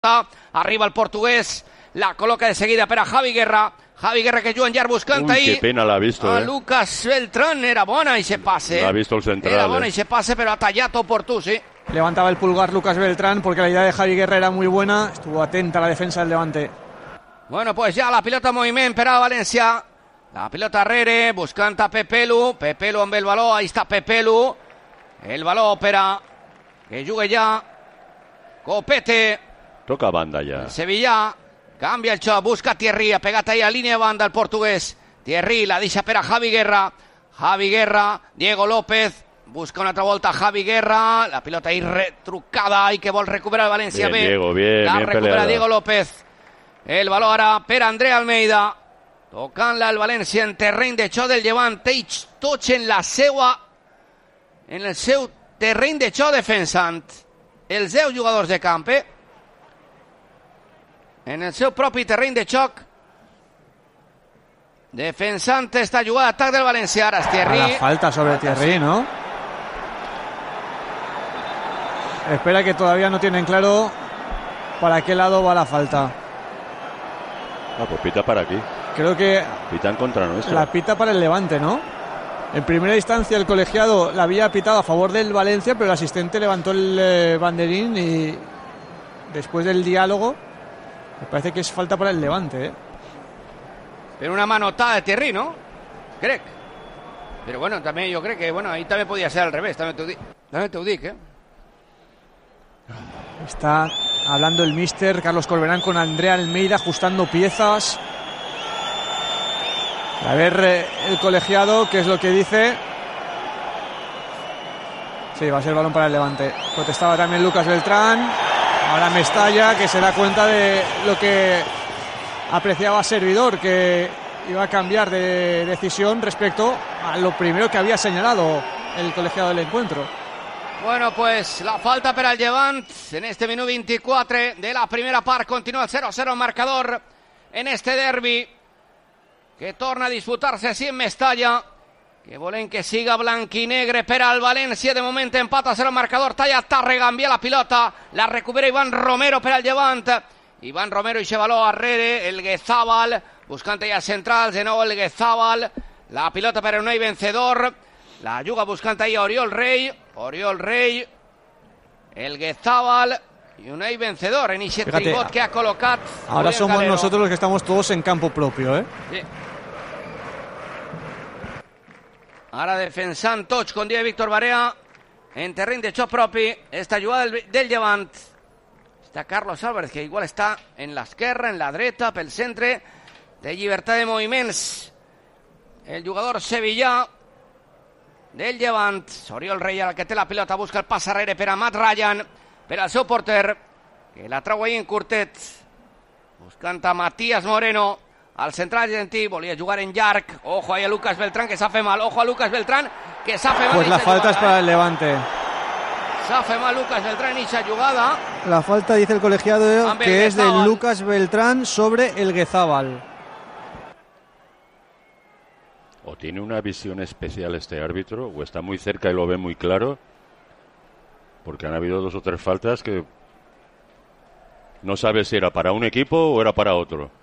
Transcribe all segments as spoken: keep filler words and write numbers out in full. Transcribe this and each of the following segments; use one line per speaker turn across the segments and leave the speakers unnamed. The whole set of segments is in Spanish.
Arriba el portugués, la coloca de seguida per a Javi Guerra. Javi Guerra que Joan Llar buscant
Uy,
ahí.
Qué pena l'ha visto,
a
eh.
Lucas Beltrán, era bona i se passe.
L'ha visto el central.
Era bona
eh.
y se pase, pero ha tallado oportú, sí.
Levantaba el pulgar Lucas Beltrán porque la idea de Javi Guerra era muy buena. Estuvo atenta a la defensa del Levante.
Bueno, pues ya la pilota en moviment per a València. La pilota arrere, buscant a Pepelu. Pepelu amb el baló, ahí està Pepelu. El baló per a que jugue ja Copete.
Toca banda ya.
Sevilla canvia el xoc, busca Thierry, ha pegat ahí a línia de banda el portuguès. Thierry la deixa per a Javi Guerra. Javi Guerra, Diego López, busca una altra volta Javi Guerra, la pilota ahí retrucada i que vol recuperar el València.
Bien,
bé.
Diego, bien,
la
bien
recupera
peleada.
Diego López. El baló ara per André Almeida. Tocant-la el València en terreny de xoc del Llevant. Ells tots en la seua, en el seu terreny de xoc defensant. Els deu jugadors de camp, eh? En el seu propi terreny de xoc, defensant esta jugada d'atac del València. Ara és Thierry.
A la falta sobre Thierry, ¿no? Espera, que todavía no tienen claro para qué lado va la falta.
Ah, pues pita para aquí.
Creo que
Pita en contra nuestra.
la pita para el Levante, ¿no? En primera instancia el colegiado la había pitado a favor del Valencia, pero el asistente levantó el eh, banderín y después del diálogo me parece que es falta para el Levante, ¿eh?
Pero una manotada de Thierry, ¿no? Crec. Pero bueno, también yo creo que bueno, ahí también podía ser al revés. También te ho dic, también te ho dic, ¿eh?
Está hablando el míster Carlos Corberán con André Almeida, ajustando piezas. A ver eh, el colegiado qué es lo que dice. Sí, va a ser balón para el Levante. Protestaba también Lucas Beltrán. Ahora Mestalla, que se da cuenta de lo que apreciaba Servidor, que iba a cambiar de decisión respecto a lo primero que había señalado el colegiado del encuentro.
Bueno, pues la falta per al Llevant en este minut vint-i-quatre de la primera part. Continua el zero a zero el marcador en este derbi que torna a disputar-se així en Mestalla, que volem que siga blanc i negre per al València. De moment empat a zero el marcador. Talla Tàrrega, envia la pilota, la recupera Iván Romero per al Llevant. Iván Romero i baló arrere, el Guezábal buscant allà centrals, de nou el Guezábal, la pilota per a Unai Vencedor, la juga buscant allà Oriol Rey, Oriol Rey, el Guezábal y Unai Vencedor en ese
Fíjate,
tribot que ha colocat.
Ahora
Julián
somos
Calero.
nosotros los que estamos todos en campo propio, ¿eh?
Sí. Ara defensant tots, com diu Víctor Barea, en terreny de xoc propi, esta jugada del, del Llevant. Està Carlos Álvarez, que igual està en l'esquerra, en la dreta, pel centre, de llibertat de moviments. El jugador sevillà del Llevant, Oriol Rey, el que té la pilota, busca el pas arrere per a Matt Ryan, per al seu porter, que la trau ahí en curtet, buscant a Matías Moreno, al central argentí, volia jugar en llarg. Ojo ahí a Lucas Beltrán, que s'ha fet mal. Ojo a Lucas Beltrán, que s'ha fet mal.
Pues la falta es para el Levante.
S'ha fet mal Lucas Beltrán en esa jugada.
La falta, dice el colegiado,
Amber
que es de
Guezábal.
Lucas Beltrán sobre el Guezábal.
O tiene una visión especial este árbitro, o está muy cerca y lo ve muy claro, porque han habido dos o tres faltas que no sabe si era para un equipo o era para otro.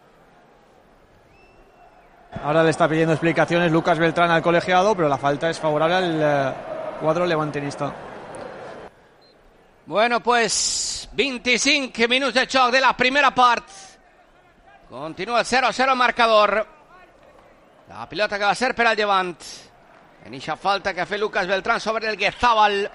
Ahora le está pidiendo explicaciones Lucas Beltrán al colegiado, pero la falta es favorable al eh, cuadro levantinista.
Bueno, pues vint-i-cinc minuts de xoc de la primera part. Continua el zero a zero marcador. La pilota que va a ser per al Llevant. En eixa falta que ha fet Lucas Beltrán sobre el Guezábal.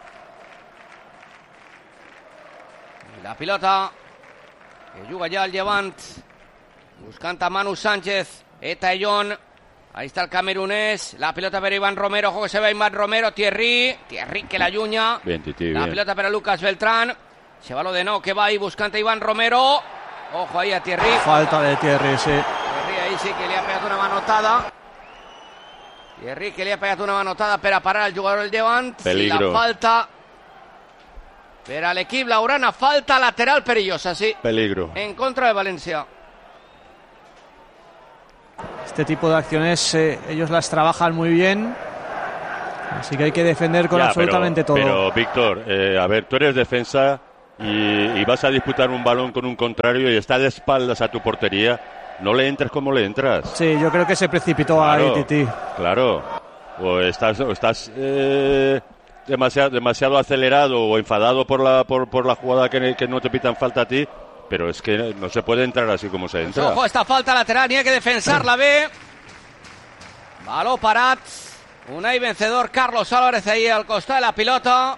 I la pilota que juga ja el Llevant, buscant a Manu Sánchez, Eta Ellón. Ahí está el camerunés. La pelota para Iván Romero. Ojo que se va Iván Romero. Thierry. Thierry que la allunya.
Bien, Titi,
la
bien.
pelota para Lucas Beltrán. Se va lo de no que va ahí buscando a Iván Romero. Ojo ahí a Thierry.
Falta de Thierry, sí.
Thierry ahí sí que le ha pegado una manotada. Thierry que le ha pegado una manotada para parar al jugador del Llevant.
Peligro.
La falta per a l'equip Laurana. Falta lateral perillosa, sí.
Peligro.
En contra de Valencia.
Este tipo de acciones eh, ellos las trabajan muy bien, así que hay que defender con
Ya,
absolutamente
pero,
todo.
Pero, Víctor, eh, a ver, tú eres defensa y, y vas a disputar un balón con un contrario y está de espaldas a tu portería, no le entres como le entras.
Sí, yo creo que se precipitó
claro,
ahí Titi.
Claro, o estás, o estás eh, demasiado, demasiado acelerado o enfadado por la, por, por la jugada que, que no te pitan falta a ti, pero es que no se puede entrar así como se entra.
Ojo, esta falta lateral, ni hay que defensar la B. Baló parat. Unai vencedor, Carlos Álvarez ahí al costado de la pilota.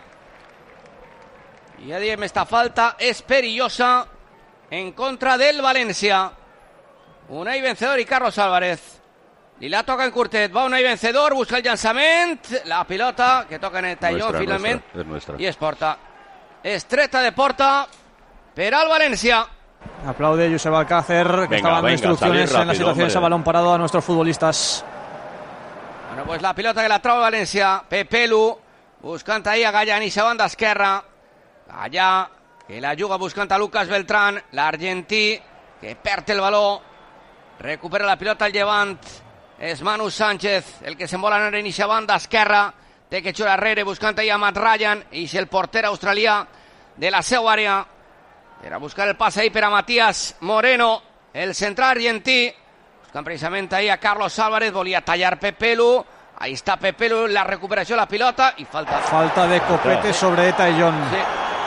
I ja diem, esta falta és perillosa en contra del València. Unai vencedor i Carlos Álvarez. Li la toca en curtet, va Unai vencedor, busca el llançament, la pilota que toca en Tallón finalment i es porta. Estreta de porta per al València.
Aplaude Josep Alcácer, que venga, estaba dando venga, instrucciones rápido, en las situaciones hombre. A balón parado a nuestros futbolistas.
Bueno, pues la pilota que la trau València, Pepelu, buscant ahí a Gallà, ni a banda esquerra. Gallà, que la juga buscant a Lucas Beltrán, l'argentí, que perd el baló, recupera la pilota al Llevant, és Manu Sánchez, el que se'n vol anar a iniciar banda esquerra, té que xurar darrere, buscant ahí a Matt Ryan, i el porter australià de la seva àrea, per a buscar el pas ahí per a Matías Moreno, el central argentí, buscant precisament ahí a Carlos Álvarez, volia tallar Pepelu, ahí està Pepelu, la recuperació de la pilota, i falta.
Falta de Copete sí. sobre Tallón.
Sí.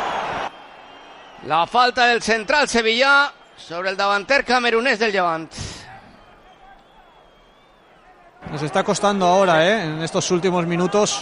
La falta del central sevillà sobre el davanter camerunés del Llevant.
Nos está costando ahora, ¿eh? En estos últimos minutos.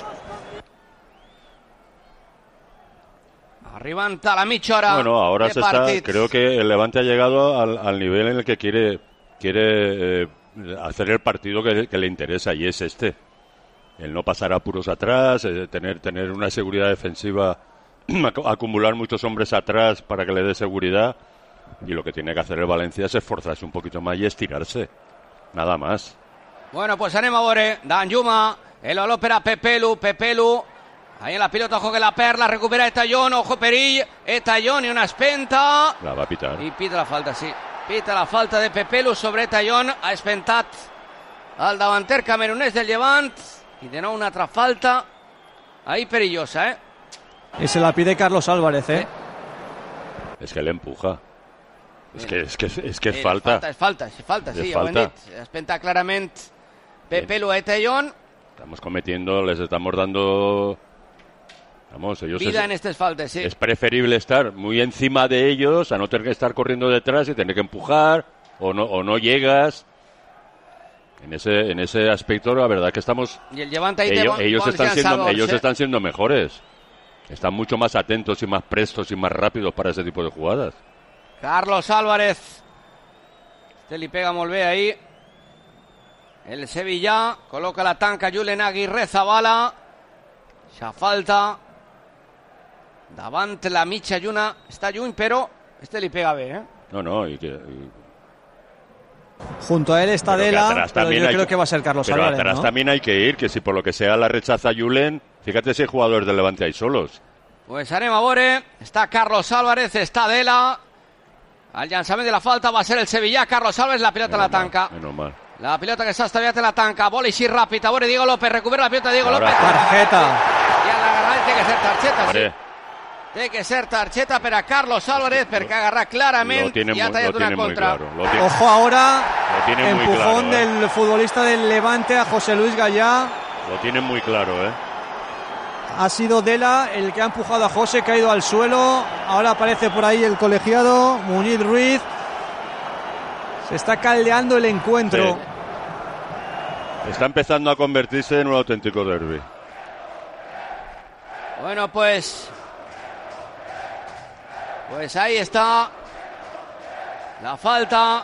Arribant a la mitja hora.
Bueno, ahora
de
se está, creo que el Levante ha llegado al, al nivel en el que quiere, quiere eh, hacer el partido que, que le interesa, y es este. El no pasar apuros atrás, eh, tener, tener una seguridad defensiva, acumular muchos hombres atrás para que le dé seguridad, y lo que tiene que hacer el Valencia es esforzarse un poquito más y estirarse, nada más.
Bueno, pues anem a veure, Danjuma, el baló per a Pepelu, Pepelu, ahí en la pilota, ojo que la perla, recupera Etallón, ojo perill, Etallón i una espenta.
La va a pitar.
I pita la falta, sí, pita la falta de Pepelu sobre Etallón, ha espentat el davanter camerunès del Llevant, i de nou una altra falta, ahí perillosa, eh?
Y se la pide Carlos Álvarez, ¿eh?
Es que le empuja. Es que es, que, es, que es
eh,
falta.
falta. Es falta, es falta, sí,
es
ja ho
falta.
hem dit. Espenta clarament Pepelu a Etallón.
Estamos cometiendo, les estamos dando... Vamos, ellos
vida
es,
en estas faltas, sí.
Es preferible estar muy encima de ellos a no tener que estar corriendo detrás y tener que empujar, o no, o no llegas. En ese, en ese aspecto, la verdad que estamos...
Y el Llevant ahí
ellos,
te
ellos, están siendo,
sabors,
ellos
eh?
están siendo mejores. Están mucho más atentos y más prestos y más rápidos para ese tipo de jugadas.
Carlos Álvarez. Este li pega molt bé ahí. El Sevilla coloca la tanca Julen Aguirre Zabala. Xa falta. Davant la mitja lluna. Està lluny, però este li pega bé, ¿eh?
No, no, y que... Y...
Junto a él está
pero
Dela, pero yo creo
que,
que va a ser Carlos
pero
Álvarez,
atrás
¿no?
también hay que ir, que si por lo que sea la rechaza Julen, fíjate si hay jugadores del Levante ahí solos.
Pues anem a veure, està Carlos Álvarez, està Dela, el llançament de la falta va ser el Sevilla, Carlos Álvarez, la pilota
menos
la tanca.
Mal, menos mal.
La pilota que s'ha estaviat en la tanca, vol així ràpid, a veure Diego López, recupera la pilota Diego
Ahora,
López.
Tarjeta.
I a l'agarrar té que ser targeta,
Hombre.
sí. Té que ser targeta per a Carlos Álvarez, perquè ha agarrat clarament i ha tallat una contra.
Claro, lo tiene,
Ojo ahora,
lo tiene muy
empujón
claro, ¿eh?
del futbolista del Levante a José Luis Gallá.
Lo tienen muy claro, ¿eh?
Ha sido Dela el que ha empujado a José, caído al suelo. Ahora aparece por ahí el colegiado, Muñiz Ruiz. Se está caldeando el encuentro.
Sí. Está empezando a convertirse en un auténtico derbi.
Bueno, pues... Pues ahí está la falta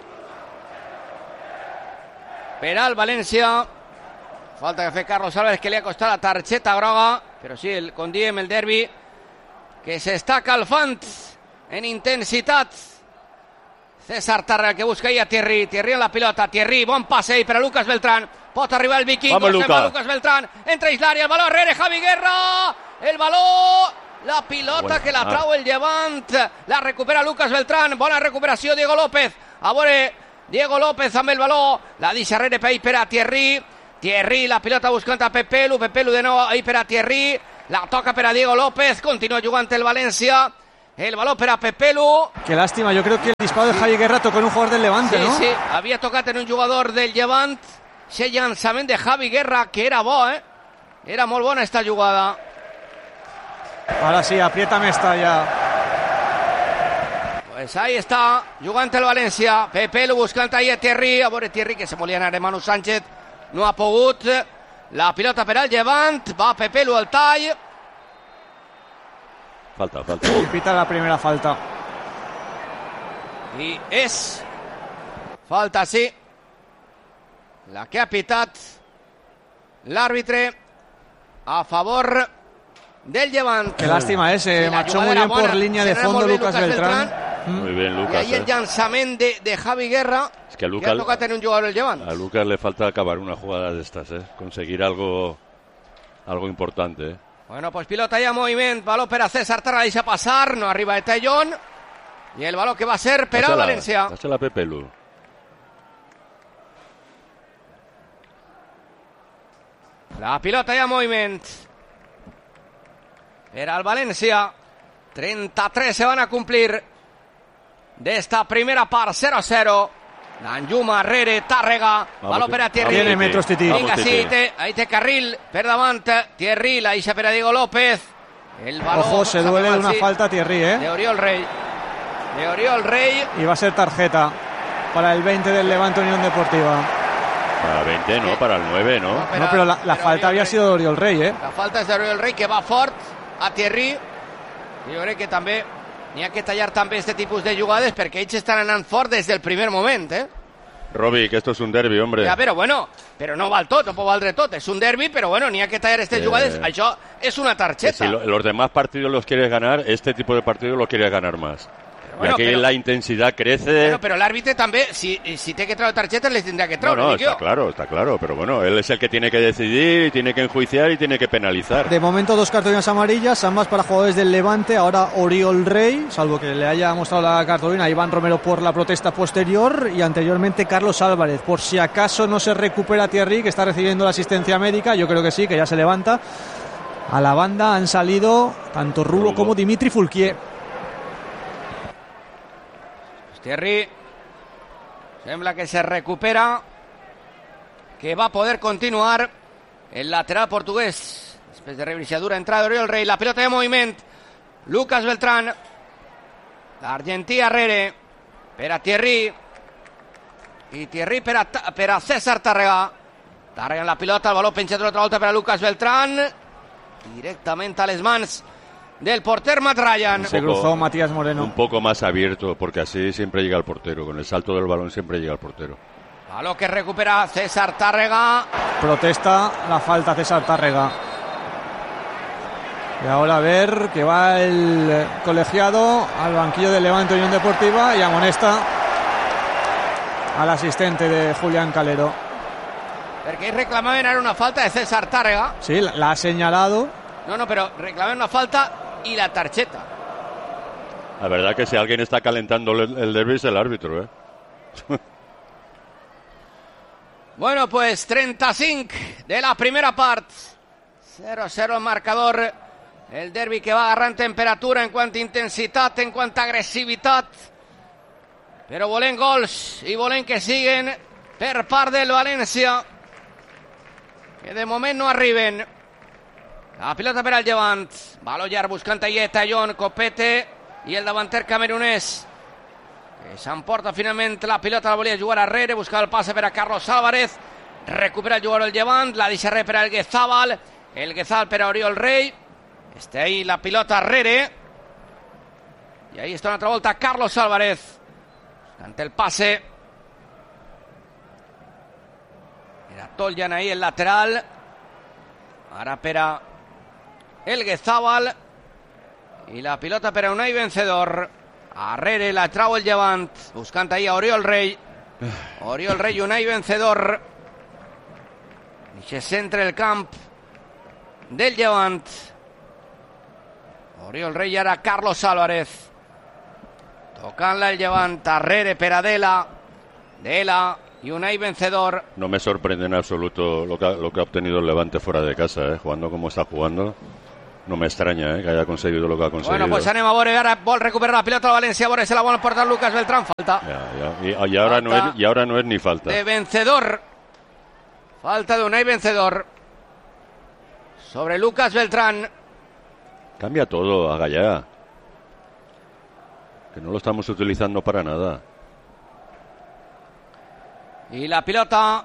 per al València. Falta que ha fet Carlos Álvarez, que li ha costat la targeta groga, però sí, el, com diem, el derbi que s'està calfant en intensitat. César Tarra, el que busca ahí a Thierry, Thierry en la pilota, Thierry, bon passe ahí per a Lucas Beltrán, pot arribar el vikingo,
Vamos, Luca.
Lucas Beltrán, entra Islària, el baló rere Javi Guerra, el baló... La pilota bueno, que la ah. trau el Llevant, la recupera Lucas Beltrán, bona recuperació Diego López, a veure Diego López amb el baló, la deixa rere per ahí per a Thierry, Thierry la pilota buscant a Pepelu, Pepelu de nou ahí per a Thierry, la toca per a Diego López, continua jugant el València, El balón per a Pepelu.
Qué lástima, yo creo que el disparo de Javi Guerra tocó en un jugador del Levante,
sí,
¿no?
Sí, havia tocat en un jugador del Llevant. Ese llançament de Javi Guerra, que era bo, eh? Era molt bona esta jugada.
Ahora sí, aprieta Mestalla.
Pues ahí está, jugant el València. Pepelu buscant ahí a Thierry. A veure Thierry, que se volia anar de Manu Sánchez. No ha pogut. La pilota per al Llevant. Va Pepelu al tall.
Falta, falta.
Y pita la primera falta.
I és falta, sí, la que ha pitat l'àrbitre a favor del Llevant.
Qué lástima ese, sí, marchó muy bien por línea de fondo Lucas Beltrán.
Beltrán. Muy bien, Lucas.
Y ahí el
eh.
llançament de, de Javi Guerra,
es que, a Lucas,
que ha tocat en un jugador del Llevant.
A Lucas le falta acabar una jugada de estas, eh. Conseguir algo, algo importante, eh.
Bueno, pues pilota ya en moviment, baló per a César Tarra, deixa passar, no arriba de Tallón, i el baló que va ser per al València.
Dásela a Pepelu.
La pilota ja en moviment per al València. trenta-tres se van a cumplir d'esta primera part, cero a cero. Danjuma, Rere, Tàrrega, baló per a Thierry.
Tiene metros Titi.
Vinga, sí, té, ahí té carril per davant. Thierry, la deixa per a Diego López. El baló,
ojo, se duele de una
sí,
falta Thierry, ¿eh?
de Oriol Rey. De Oriol Rey.
Y va a ser tarjeta para el veinte del Levante Unión Deportiva.
Para el veinte, no, para el nueve, ¿no?
No,
No, pero la, la falta había sido de Oriol Rey, ¿eh?
La falta és de Oriol Rey, que va fort a Thierry. Jo crec que també n'hi ha que tallar també este tipus de jugades perquè ells estan anant fort des del primer moment, eh?
Robi, que esto es un derbi, hombre.
Ja, però bueno, però no val tot, no pot valdre tot. És un derbi, però bueno, n'hi ha que tallar aquestes
Eh,
jugades. Això és una targeta.
Si lo, los demás partidos los quieres ganar, este tipo de partidos los quieres ganar más.
Bueno,
y aquí
pero,
la intensidad crece.
Bueno, però l'àrbitre també, si, si té que treure targetes, les tindrà que
No,
treure.
no,
dic
está
jo.
claro, está claro. Pero bueno, él es el que tiene que decidir, y tiene que enjuiciar y tiene que penalizar.
De momento dos cartulinas amarillas, ambas para jugadores del Levante. Ahora Oriol Rey, salvo que le haya mostrado la cartulina a Iván Romero por la protesta posterior, y anteriormente Carlos Álvarez. Por si acaso no se recupera Thierry, que está recibiendo la asistencia médica, yo creo que sí, que ya se levanta. A la banda han salido tanto Rubo,
Rubo.
como Dimitri Fulquier.
Thierry sembla que se recupera, que va a poder continuar el lateral portugués després de rebrixadura, entrada d'Oriol Rey, la pilota de moviment, Lucas Beltrán, l'argentí Arrere per a Thierry i Thierry per a, per a César Tàrrega. Tàrrega en la pilota, el baló penjat una altra volta per a Lucas Beltrán, directament a les mans del porter Matt Ryan.
Se cruzó Matías Moreno.
Un poco más abierto, porque así siempre llega el portero. Con el salto del balón siempre llega el portero.
Baló que recupera César Tàrrega.
Protesta la falta César Tàrrega. Y ahora a ver que va el colegiado al banquillo del Levante Unión Deportiva y amonesta al asistente de Julián Calero.
Perquè ells reclamaven ara una falta de César Tàrrega.
Sí, la, la ha señalado.
No, no, pero reclamaven una falta y la tarjeta.
La verdad que si alguien está calentando el, el derbi es el árbitro, ¿eh?
Bueno, pues trenta-cinc de la primera part. cero a cero el marcador. El derbi que va agarrant temperatura en quant a intensitat, en quant a agressivitat. Però volem gols i volem que siguen per part del València, que de moment no arriben. La pilota per al Llevant. Baló llarg buscant allà Tallón, Copete i el davanter camerunès, que s'emporta finalment la pilota, la volia jugar a Rere, buscava el passe per a Carlos Álvarez, recupera el jugador del Llevant, la deixa Rere per al Guezabal, el Guezabal per a Oriol Rey, està ahí la pilota Rere, i ahí està una altra volta Carlos Álvarez, ante el pase, era Toljan ahí el lateral, ara per a el Guezabal, i la pilota per a Unai Vencedor. Arrere la trau el Llevant, buscant ahí a Oriol Rey. Oriol Rey, Unai Vencedor. I se centra el camp del Llevant. Oriol Rey i ara Carlos Álvarez. Tocant-la el Llevant. Arrere per a Dela. Dela y Unai Vencedor.
No me sorprende en absoluto lo que, ha, lo que ha obtenido el Levante fuera de casa, ¿eh? Jugando como está jugando. No me extraña, eh, que haya conseguido lo que ha conseguido.
Bueno, pues anem a veure, ara vol recuperar la pilota al València, a veure si la vol portar Lucas Beltrán, falta.
Ya, ya. Y, y, ahora falta no es, y ahora no es ni falta.
De vencedor. Falta de Unai Vencedor. Sobre Lucas Beltrán.
Cambia todo, haga ya. Que no lo estamos utilizando para nada.
Y la pilota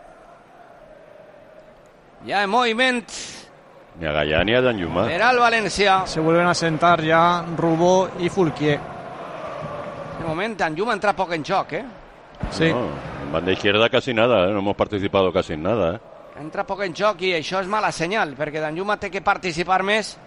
ya en movimiento.
Ni a Gallà ni a Danjuma.
Verá el València.
Se vuelven a sentar ya Rubó y Fulquier.
De moment Danjuma entra poc en joc, eh?
Sí.
No, en banda izquierda casi nada, ¿eh? No hemos participado casi en nada, ¿eh?
Entra poc en joc i això és mala senyal, perquè Danjuma té que participar més.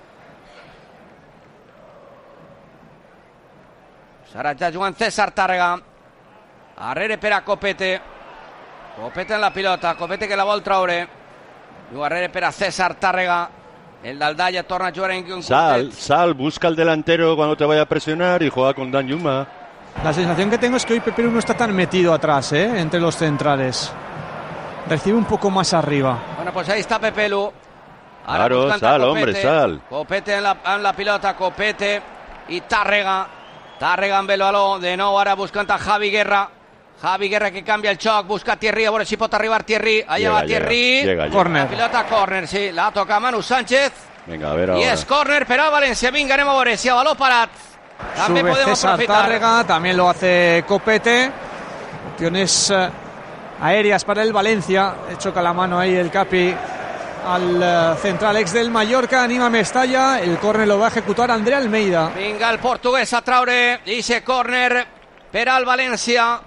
Ara ja jugant César Tàrrega. Arrere per a Copete. Copete en la pilota, Copete que la vol treure. Juga arrere per a César Tàrrega. El d'Aldalla torna a jugar en...
Sal, sal, busca al delantero cuando te vaya a presionar y juega con Danjuma.
La sensación que tengo es que hoy Pepe Lu no está tan metido atrás, ¿eh? Entre los centrales. Recibe un poco más arriba.
Bueno, pues ahí está Pepe Lu.
Ara claro, sal, hombre, sal.
Copete en la, en la pilota, Copete i Tàrrega. Tàrrega amb el baló, de nou ara buscant a Javi Guerra. Javi Guerra que canvia el xoc, busca Thierry, a veure si pot arribar Thierry. Allà
llega,
va Thierry.
Llega, llega,
córner.
La pilota córner, sí, la toca Manu Sánchez.
Venga, a ver ahora.
I és córner per al València. Vinga, anem a veure si a baló parat. També
Sube
podem
César
aprofitar.
Tàrrega, también lo hace Copete. Opciones eh, aéreas para el Valencia. Choca la mano ahí el Capi al uh, central ex del Mallorca, anima Mestalla. El córner lo va a ejecutar André Almeida.
Vinga el portuguès a traure ixe córner per al València.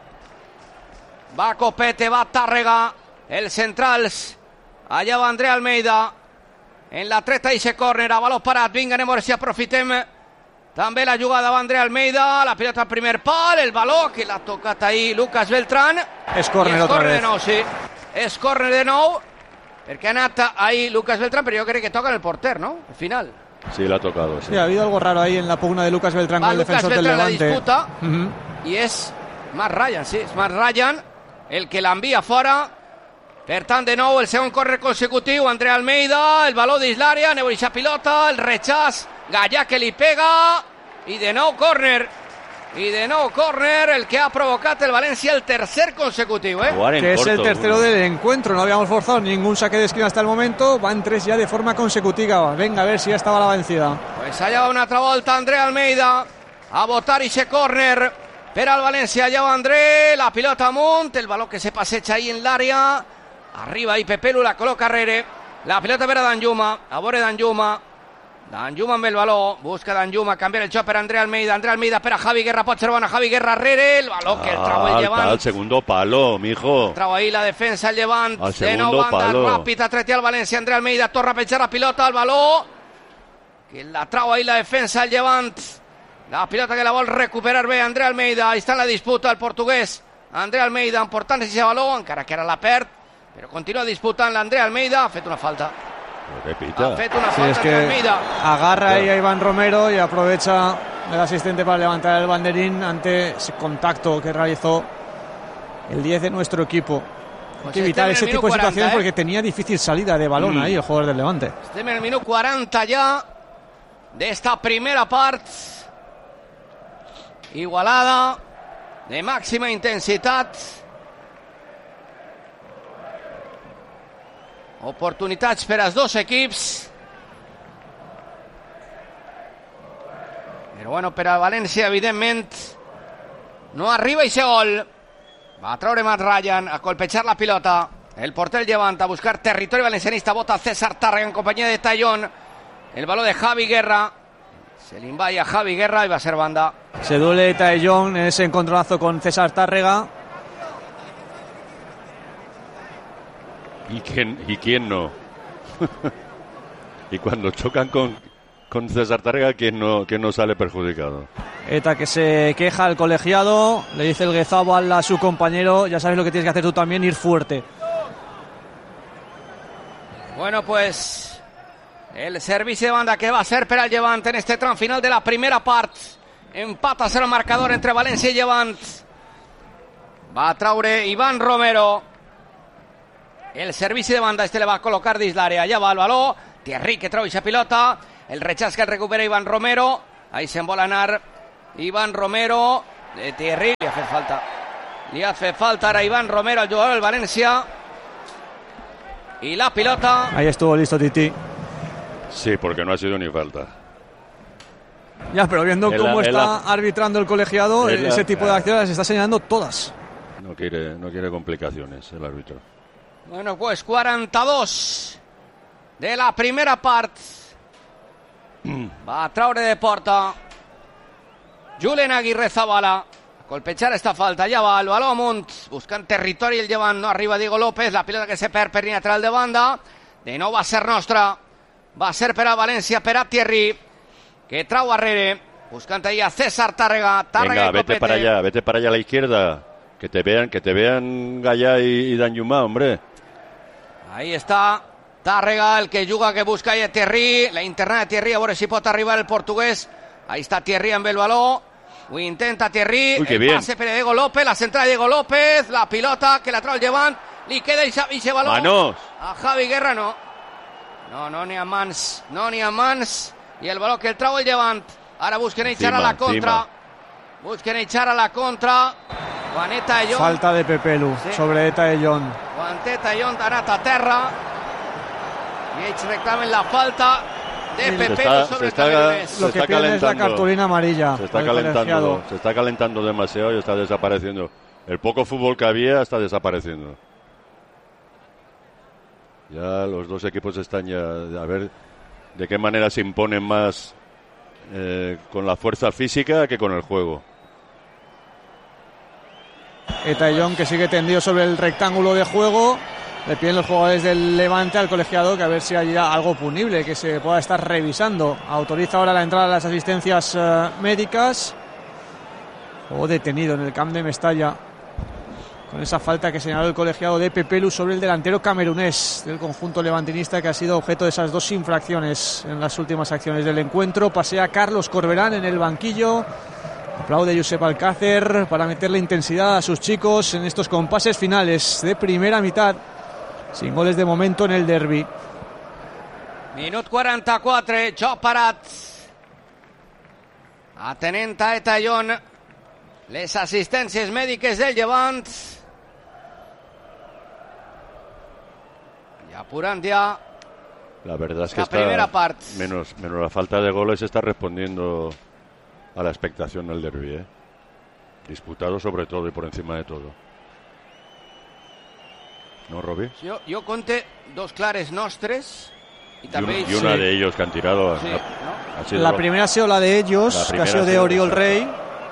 Va Copete, va Tàrrega, els centrals. Allà va André Almeida. En la treta ixe córner, a baló parat. Vinga, anem a veure si aprofitem també la jugada. Va André Almeida, la pilota al primer pal, el baló que l'ha tocat ahí Lucas Beltrán.
És córner otra vez.
De nou, sí. És córner de nou, perquè ha anat ahí Lucas Beltrán, però jo crec que toca en el porter, ¿no? Al final.
Sí, le ha tocado. Sí.
Sí, ha habido algo raro ahí en la pugna de Lucas Beltrán
Va
con el
Lucas
defensor del
Beltrán
Levante.
la disputa,
uh-huh.
i és Matt Ryan, sí, és Matt Ryan el que l'envia fora. Per tant, de nou, el segon córner consecutiu. André Almeida, el baló dins l'àrea, aneu a pilota, el rechaç, Gallà que li pega, i de nou córner. I de nou córner, el que ha provocat el València, el tercer consecutiu, ¿eh?
Que es
corto,
el tercero
uno.
del encuentro. No habíamos forzado ningún saque de esquina hasta el momento. Van tres ya de forma consecutiva. Venga, a ver si ya estaba la vencida.
Pues allà va una altra volta André Almeida a votar ixe córner per al València. Allà va André, la pilota amunt, el baló que se passeja ahí en l'àrea. Arriba ahí Pepe Lu, la col·loca arrere. La pilota per a Danjuma, a veure Danjuma. Danjuma amb el baló, busca Danjuma, canviar el xoc per André Almeida. André Almeida per a Javi Guerra, pot ser bona Javi Guerra arrere, el baló que el trau el Llevant.
Al segundo palo, mijo.
Trau ahí la defensa el Llevant.
Al
De nou
segundo
banda,
palo.
ràpid a tretear el València. André Almeida torna a penjar la pilota, el baló que la trau ahí la defensa el Llevant. La pilota que la vol recuperar bé André Almeida. Ahí està en la disputa el portuguès André Almeida, important ese baló, encara que ara la perd, però continua disputant l'André Almeida. Ha fet una falta.
¿Qué pita?
Ha fet una
Sí,
falta
es
André
que
Almeida.
agarra ahí a Iván Romero y aprovecha el asistente para levantar el banderín ante ese contacto que realizó el diez de nuestro equipo. Hay
Pues
que evitar
estem
ese
en el
tipo de
minut
situaciones
quaranta, eh?
porque tenía difícil salida de balón
Mm.
ahí el jugador del Levante.
Estem en el minut quaranta ja d'esta primera part. Igualada, de màxima intensitat. Oportunitats per als dos equips. Però bueno, per a València, evidentment, no arriba i se gol. Va a traure Matt Ryan a colpejar la pilota. El porter Llevant a buscar territori valencianista. Bota César Tàrrega en compañía de Tallón. El balón de Javi Guerra. Se le invade a Javi Guerra y va a ser banda.
Se duele Taillón en ese encontronazo con César Tàrrega.
¿Y quién, y quién no? Y cuando chocan con, con César Tàrrega, ¿quién no, quién no sale perjudicado?
Eta que se queja al colegiado. Le dice el Guezabal a su compañero: ya sabes lo que tienes que hacer tú también, ir fuerte.
Bueno, pues el servici de banda que va a ser per al Llevant en este tram final de la primera part. Empat a cero marcador entre València i Llevant. Va a traure Iván Romero. El servici de banda este le va a col·locar dins l'àrea. Allà va el baló. Thierry que trau ixa pilota, el rechaç que el recupera Iván Romero, ahí se'n vol anar Iván Romero, de Thierry, li ha fet falta, li ha fet falta ara Iván Romero, el jugador del València, y la pilota.
Ahí estuvo listo Titi.
Sí, porque no ha sido ni falta.
Ya, pero viendo
El-
cómo
el-
está arbitrando el colegiado,
el-
ese tipo de acciones las está señalando todas.
No quiere, no quiere complicaciones el árbitro.
Bueno, pues quaranta-dos de la primera part. Va a traure de porta Julen Aguirre Zabala. A colpejar esta falta, ja va el baló amunt, buscant territori, el llevant, no arriba Diego López, la pilota que se perd per lateral de banda, de nou va ser nostra, va ser per a València, per a Thierry, que trau arrere, buscant ahí a César Tàrrega, Tàrrega
Venga,
y
vete
Copete.
para allá, vete para allá a la izquierda. Que te vean, que te vean Gallá y, y Danjumá, hombre.
Ahí està Tàrrega, el que juga, que busca ahí a Thierry, la interna de Thierry, a veure si pot arribar el portuguès. Ahí està Thierry amb el baló, ho intenta Thierry,
Uy, qué
el
bien.
pase per Diego López, la centrada de Diego López, la pilota que la trau el llevant, li queda ese baló.
Manos.
A Javi Guerra no. No, no n'hi ha mans, no n'hi ha mans, i el baló que el trau el llevant. Ara busquen echar a
Encima,
la contra.
encima.
Busquen echar a la contra. Juaneta Ellón.
Falta de Pepelu
Sí.
sobre Eta Ellón.
Juaneta Ellón ha anat a terra. I ells reclamen la falta de
Se
Pepe
está-
sobre
se
el
está-
camerunès.
Se
Lo
está
que piden es la
calentando.
cartulina amarilla.
Se está
al colegiado.
calentando, se está calentando demasiado y está desapareciendo. El poco fútbol que había está desapareciendo. Ya los dos equipos están ya a ver de qué manera se imponen más eh, con la fuerza física que con el juego.
Eta Ellón que sigue tendido sobre el rectángulo de juego. Le piden los jugadores del Levante al colegiado que a ver si hay algo punible que se pueda estar revisando. Autoriza ahora la entrada de las asistencias eh, médicas. Juego detenido en el camp de Mestalla con esa falta que señaló el colegiado de Pepelu sobre el delantero camerunés del conjunto levantinista, que ha sido objeto de esas dos infracciones en las últimas acciones del encuentro. Pasea Carlos Corberán en el banquillo. Aplaude Josep Alcácer para meterle intensidad a sus chicos en estos compases finales de primera mitad, sin goles de momento en el derbi.
Minut quaranta-quatre, joc parat. Atenent a Eta Ellón les assistències mèdiques del Llevant. I apurant ja
La verdad es que
la
está
primera part.
menos, menos la falta de goles está respondiendo a la expectación del derbi, ¿eh? Disputado sobre todo y por encima de todo. ¿No, Robi?
Jo, jo conte dos clares nostres i
Y,
també...
un- y una
sí.
de ellos que han tirado ha-
Sí,
ha-
no?
ha sido
La primera ha sido la de ellos,
La
que ha
primera
sido
ha
de
sido
Oriol
esa.
Rey.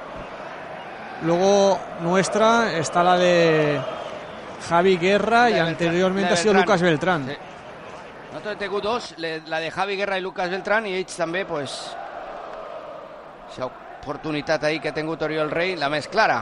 Luego nuestra está la de Javi Guerra
La
y
de
anteriormente
Beltrán,
ha sido
la de
Lucas Beltrán.
Sí. Nosaltres hem tingut dos, le- la de Javi Guerra i Lucas Beltrán, i ells també, pues, aquesta oportunitat ahí que ha tingut Oriol Rey, la més clara.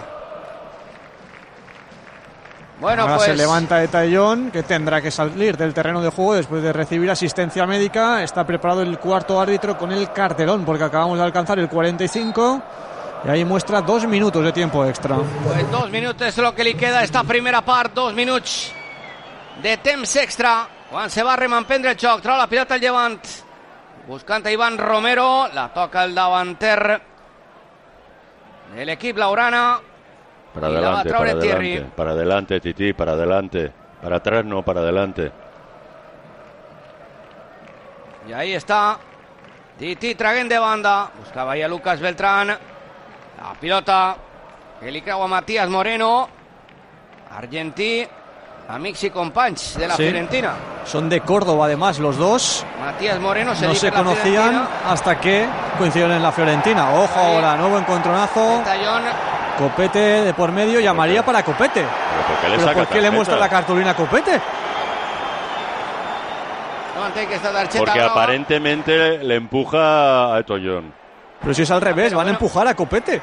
Bueno,
Ahora
pues...
se levanta Eta Ellón, que tendrá que salir del terreno de juego después de recibir asistencia médica. Está preparado el cuarto árbitro con el cartelón, porque acabamos de alcanzar el cuarenta y cinco. Y ahí muestra dos minutos de tiempo extra.
Pues dos minutos es lo que li queda a esta primera part, dos minuts de temps extra, quan se va remampendre el joc, trau la pilota al Llevant, buscant a Iván Romero, la toca el davanter de l'equip Laurana,
Para
y la va a
adelante,
traure
para
Thierry.
adelante, para adelante, Titi, para adelante. Para atrás no, para adelante.
y ahí está Titi traguent de banda, buscava ahí a Lucas Beltrán, la pilota que li creu a Matías Moreno, argentí, amics i companys de la
Sí.
Fiorentina.
Son de Córdoba además los dos.
Matías Moreno se
No
dice
se
la
conocían
Fiorentina.
hasta que coincidieron en la Fiorentina. Ojo
Ahí.
ahora, nuevo encontronazo.
Eta Ellón,
Copete de por medio, llamaría para Copete.
¿Pero por qué le
¿Pero
saca
por qué le
tarjeta?
muestra la cartulina a Copete?
no entenc que esta targeta
Porque
groga.
aparentemente le empuja a Etollón.
Pero si es al revés,
Pero
van a
bueno.
empujar a Copete.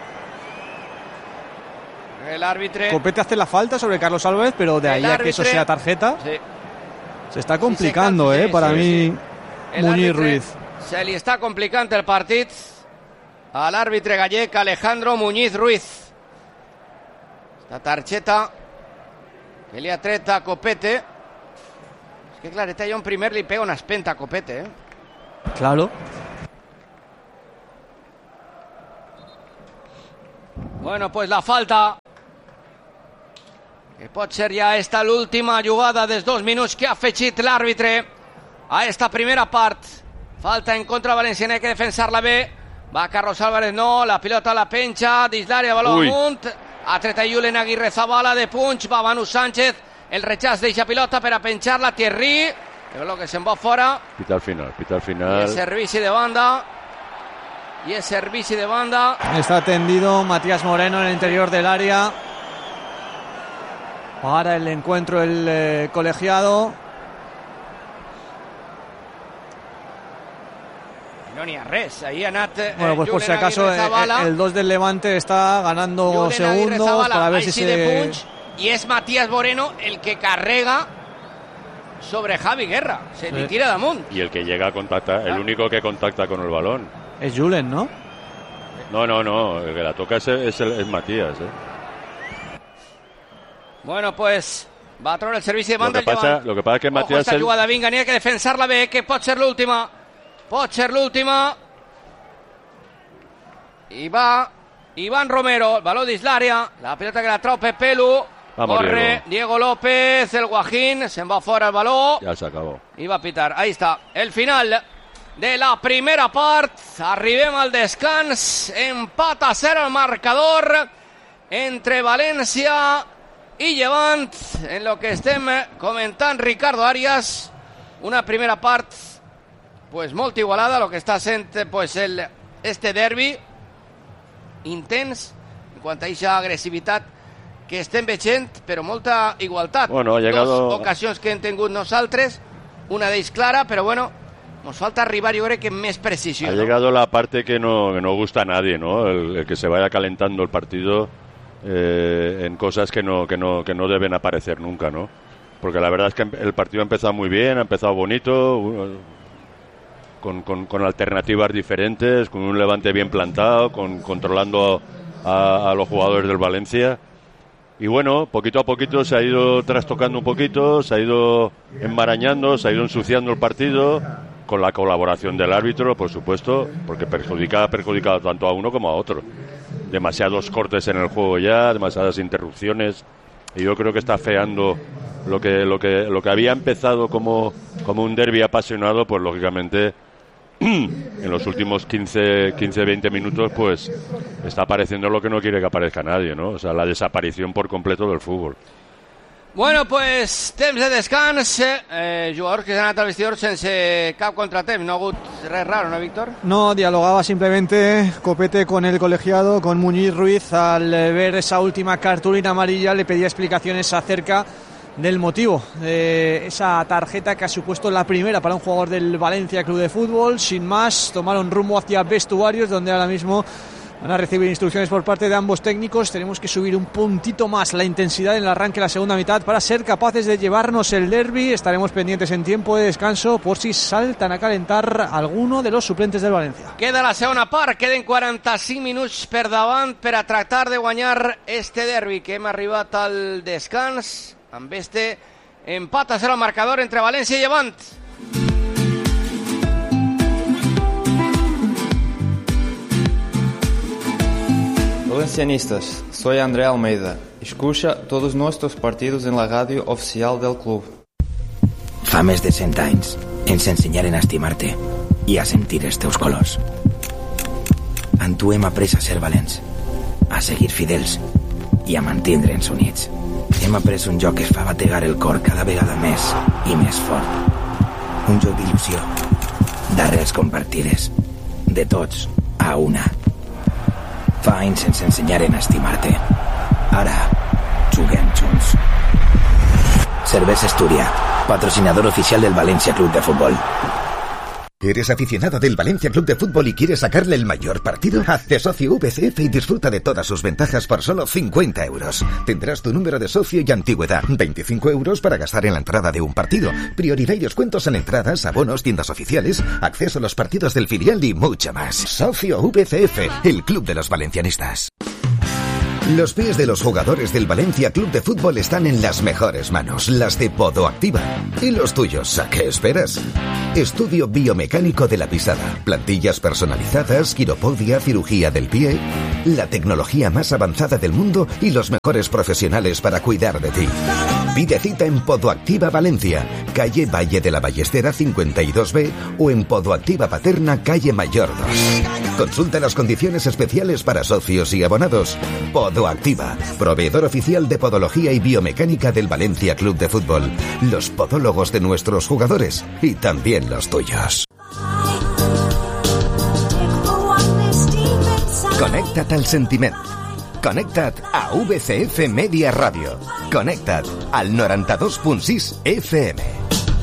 El árbitro.
Copete hace la falta sobre Carlos Álvarez, pero de ahí
El
a que eso
árbitro-
sea tarjeta,
Sí.
se está complicando,
Sí, sí,
eh, para
sí,
mí,
sí. El
Muñiz
àrbitre
Ruiz.
Se li està complicant el partit a l'àrbitre gallec Alejandro Muñiz Ruiz. Esta targeta que li ha tret a Copete. Que clareta, John primer li pega una espenta a Copete, eh?
Claro.
Bueno, pues la falta, que pot ser ja esta l'última jugada dels dos minuts que ha afegit l'àrbitre a esta primera part. Falta en contra Valenciana, hay que defensar-la bé. Va Carlos Álvarez, no, la pilota la penja dins l'àrea, baló amunt, ha tret a Julen Aguirre Zabala de punx, va Manu Sánchez, el rechaç d'eixa pilota per a penjar-la Thierry, el que se'n va fora.
Pita al final, pita al final.
I és servici de banda. Y es servicio de banda.
Está tendido Matías Moreno en el interior del área. Para el encuentro el eh, colegiado.
No n'hi ha res. Ahí ha anat. Eh,
bueno, pues por si acaso el, el dos del Levante está ganando Julen segundos para ver si se...
Y es Matías Moreno el que carrega sobre Javi Guerra. Se sí. le tira damunt.
Y el que llega a contactar, el único que contacta con el balón.
Es Julen, ¿no?
No, no, no. El que la toca es, es, es Matías, ¿eh?
Bueno, pues va a trobar el servicio de banda.
Lo que, pasa, lo que pasa es que Matías...
Ojo, esta jugada, vinga, n'hi ha que defensar-la bé, que pot ser l'última. Pot ser l'última. I va Iván Romero, el baló dins l'àrea, la pilota que la trau Pepelu.
Vamos,
corre
Diego.
Diego López, el Guajín, se'n va fora el baló.
Ya se acabó.
I va a pitar. Ahí está, el final de la primera part. Arribem al descans, empat a cero el marcador entre València i Llevant, en lo que estem comentant Ricardo Arias. Una primera part pues molt igualada, lo que està sent pues el, este derbi intens en quant a aquesta agressivitat que estem veient, però molta igualtat.
Bueno, ha llegado...
Dos ocasions que hem tingut nosaltres, una d'ells clara, però bueno, nos falta arribar, yo creo que más precisión.
Ha
¿no?
llegado la parte que no, que no gusta a nadie, ¿no? El, el que se vaya calentando el partido eh, en cosas que no, que, no, que no deben aparecer nunca, ¿no? Porque la verdad es que el partido ha empezado muy bien, ha empezado bonito, con, con, con alternativas diferentes, con un Levante bien plantado, con, controlando a, a los jugadores del Valencia. Y bueno, poquito a poquito se ha ido trastocando un poquito, se ha ido enmarañando, se ha ido ensuciando el partido, con la colaboración del árbitro, por supuesto, porque perjudica, ha perjudicado tanto a uno como a otro. Demasiados cortes en el juego ya, demasiadas interrupciones, y yo creo que está feando lo que, lo que, lo que había empezado como, como un derbi apasionado, pues lógicamente en los últimos quince, veinte minutos pues está apareciendo lo que no quiere que aparezca nadie, ¿no? O sea, la desaparición por completo del fútbol.
Bueno, pues temps de descans, eh, jugadors que s'han anat al vestidor sense cap contratemps, no ha hagut res raro, ¿no, Víctor?
No, dialogaba simplemente Copete con el colegiado, con Muñiz Ruiz. Al ver esa última cartulina amarilla le pedía explicaciones acerca del motivo de esa tarjeta que ha supuesto la primera para un jugador del Valencia Club de Fútbol. Sin más, tomaron rumbo hacia vestuarios, donde ahora mismo van a recibir instrucciones por parte de ambos técnicos. Tenemos que subir un puntito más la intensidad en el arranque de la segunda mitad para ser capaces de llevarnos el derbi. Estaremos pendientes en tiempo de descanso por si saltan a calentar alguno de los suplentes del Valencia.
Queda la segona part, queden quaranta-cinc minuts per davant per a tractar de guanyar este derbi, que hem arribat al descans amb este empat a cero al marcador entre València i Llevant.
Valencianistas, soy André Almeida. Escucha todos nuestros partidos en la radio oficial del club.
Fa més de cent anys ens ensenyaren a estimar-te i a sentir els teus colors. Amb tu hem après a ser valents, a seguir fidels i a mantindre'ns units. Hem après un joc que es fa bategar el cor cada vegada més i més fort. Un joc d'il·lusió, d'arrels compartides, de tots a una. Fa anys ens ensenyaren a estimar-te. Ara, juguem junts. Cervesa Astúria, patrocinador oficial del Valencia Club de Fútbol.
¿Eres aficionado del Valencia Club de Fútbol y quieres sacarle el mayor partido? Hazte socio V C F y disfruta de todas sus ventajas por solo cincuenta euros. Tendrás tu número de socio y antigüedad. veinticinco euros para gastar en la entrada de un partido. Prioridad y descuentos en entradas, abonos, tiendas oficiales, acceso a los partidos del filial y mucho más. Socio V C F, el club de los valencianistas. Los pies de los jugadores del Valencia Club de Fútbol están en las mejores manos, las de Podoactiva. ¿Y los tuyos? ¿A qué esperas? Estudio biomecánico de la pisada, plantillas personalizadas, quiropodia, cirugía del pie, la tecnología más avanzada del mundo y los mejores profesionales para cuidar de ti. Pide cita en Podoactiva Valencia, calle Valle de la Ballestera cincuenta y dos B o en Podoactiva Paterna, calle Mayor dos. Consulta las condiciones especiales para socios y abonados. Podoactiva, proveedor oficial de podología y biomecánica del Valencia Club de Fútbol. Los podólogos de nuestros jugadores y también los tuyos. Connecta't al sentiment. Connecta't a V C F Media Ràdio. Connecta't al noranta-dos punt sis F M.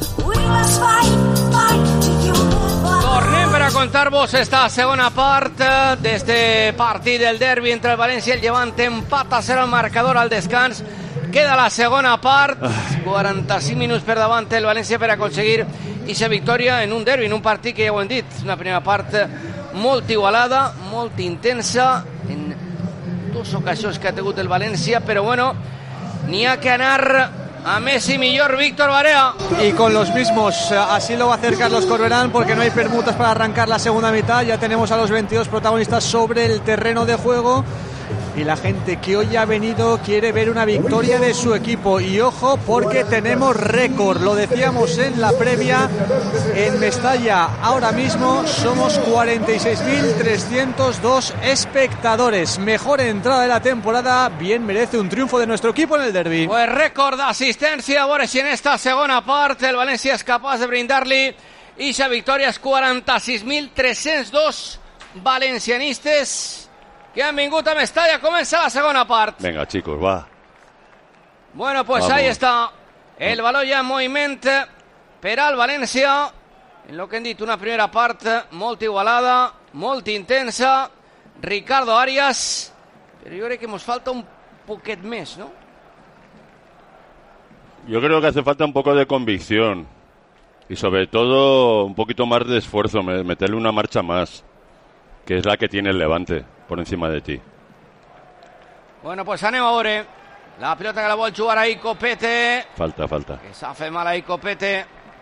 Tornem per a contar-vos esta segona part d'este partit del derbi entre el València i el Llevant. Empat a zero el marcador al descans. Queda la segona part. quaranta-cinc minuts per davant el València per aconseguir aquesta victòria en un derbi, en un partit que ja ho hem dit. Una primera part molt igualada, molt intensa, en dos ocasions que ha tingut el València, però bueno, n'hi ha que anar a Messi millor. Víctor Barea.
Y con los mismos, así lo va a hacer Carlos Corberán, porque no hay permutas para arrancar la segunda mitad. Ya tenemos a los veintidós protagonistas sobre el terreno de juego. Y la gente que hoy ha venido quiere ver una victoria de su equipo. Y ojo, porque tenemos récord. Lo decíamos en la previa. En Mestalla ahora mismo somos cuarenta y seis mil trescientos dos espectadores. Mejor entrada de la temporada. Bien merece un triunfo de nuestro equipo en el derbi.
Pues récord d'assistència. A veure si en esta segona part el València és capaç de brindar-li ixa victòria als quaranta-sis mil tres-cents dos valencianistes que han vingut a Mestalla. Comença la segona part.
Venga, chicos, va.
Bueno, pues
Vamos.
ahí está el balón ya en moviment per al València. En lo que hem dit, una primera part molt igualada, molt intensa. Ricardo Arias, però jo crec que ens falta un poquet més, ¿no?
Yo creo que hace falta un poco de convicción y sobre todo un poquito más de esfuerzo, meterle una marcha más, que es la que tiene el Levante por encima de ti.
Bueno, pues anem a veure la pilota que la vol jugar ahí Copete.
Falta, falta.
Que s'ha fet mal ahí Copete.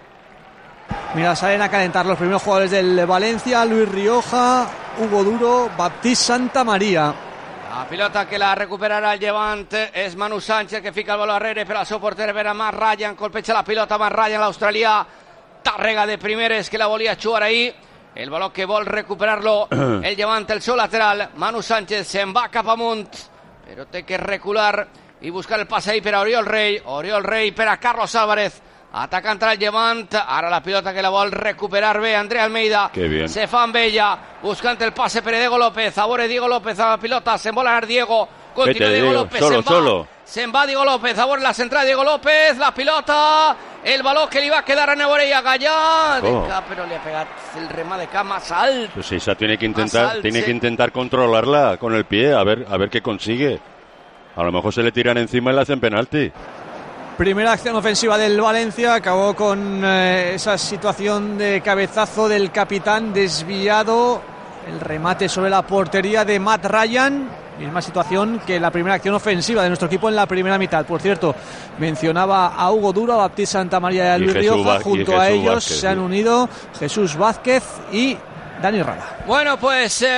Mira, salen a calentar los primeros jugadores del Valencia. Luis Rioja, Hugo Duro, Baptiste Santamaría.
La pilota que la recuperarà el Llevant és Manu Sánchez, que fica el baló darrere per al seu porter, per a Matt Ryan. Colpeja la pilota Matt Ryan, l'australià. Tàrrega de primeres, que la volia jugar ahí. El baló que vol recuperar-lo el Llevant, el seu lateral. Manu Sánchez se'n va cap amunt, però té que recular i buscar el pas ahí per a Oriol Rey. Oriol Rey per a Carlos Álvarez, atacant el Llevant. Ara la pilota que la vol recuperar bé André Almeida. Se fa amb ella, buscant el passe per a Diego López. A veure Diego López a la pilota, se'n vol anar Diego. Continua Diego López,
solo,
se'n va.
solo.
Se'n va Diego López, a veure la centrada de Diego López, la pilota, el baló que li va quedar a Nevorella Gallà, de
oh.
cap, però li ha pegat el remat de cap más alt.
Pues esa tiene que intentar,
alt,
tiene
sí.
que intentar controlarla con el pie, a ver, a ver qué consigue. A lo mejor se le tiran encima y le hacen penalti.
Primera acción ofensiva del Valencia, acabó con eh, esa situación de cabezazo del capitán desviado, el remate sobre la portería de Matt Ryan. Misma situación que la primera acción ofensiva de nuestro equipo en la primera mitad. Por cierto, mencionaba a Hugo Duro, a Baptiste Santamaría y a Luis Rioja. Junto a ellos
Vázquez,
se han
sí.
unido Jesús Vázquez y Dani Rada.
Bueno, pues eh,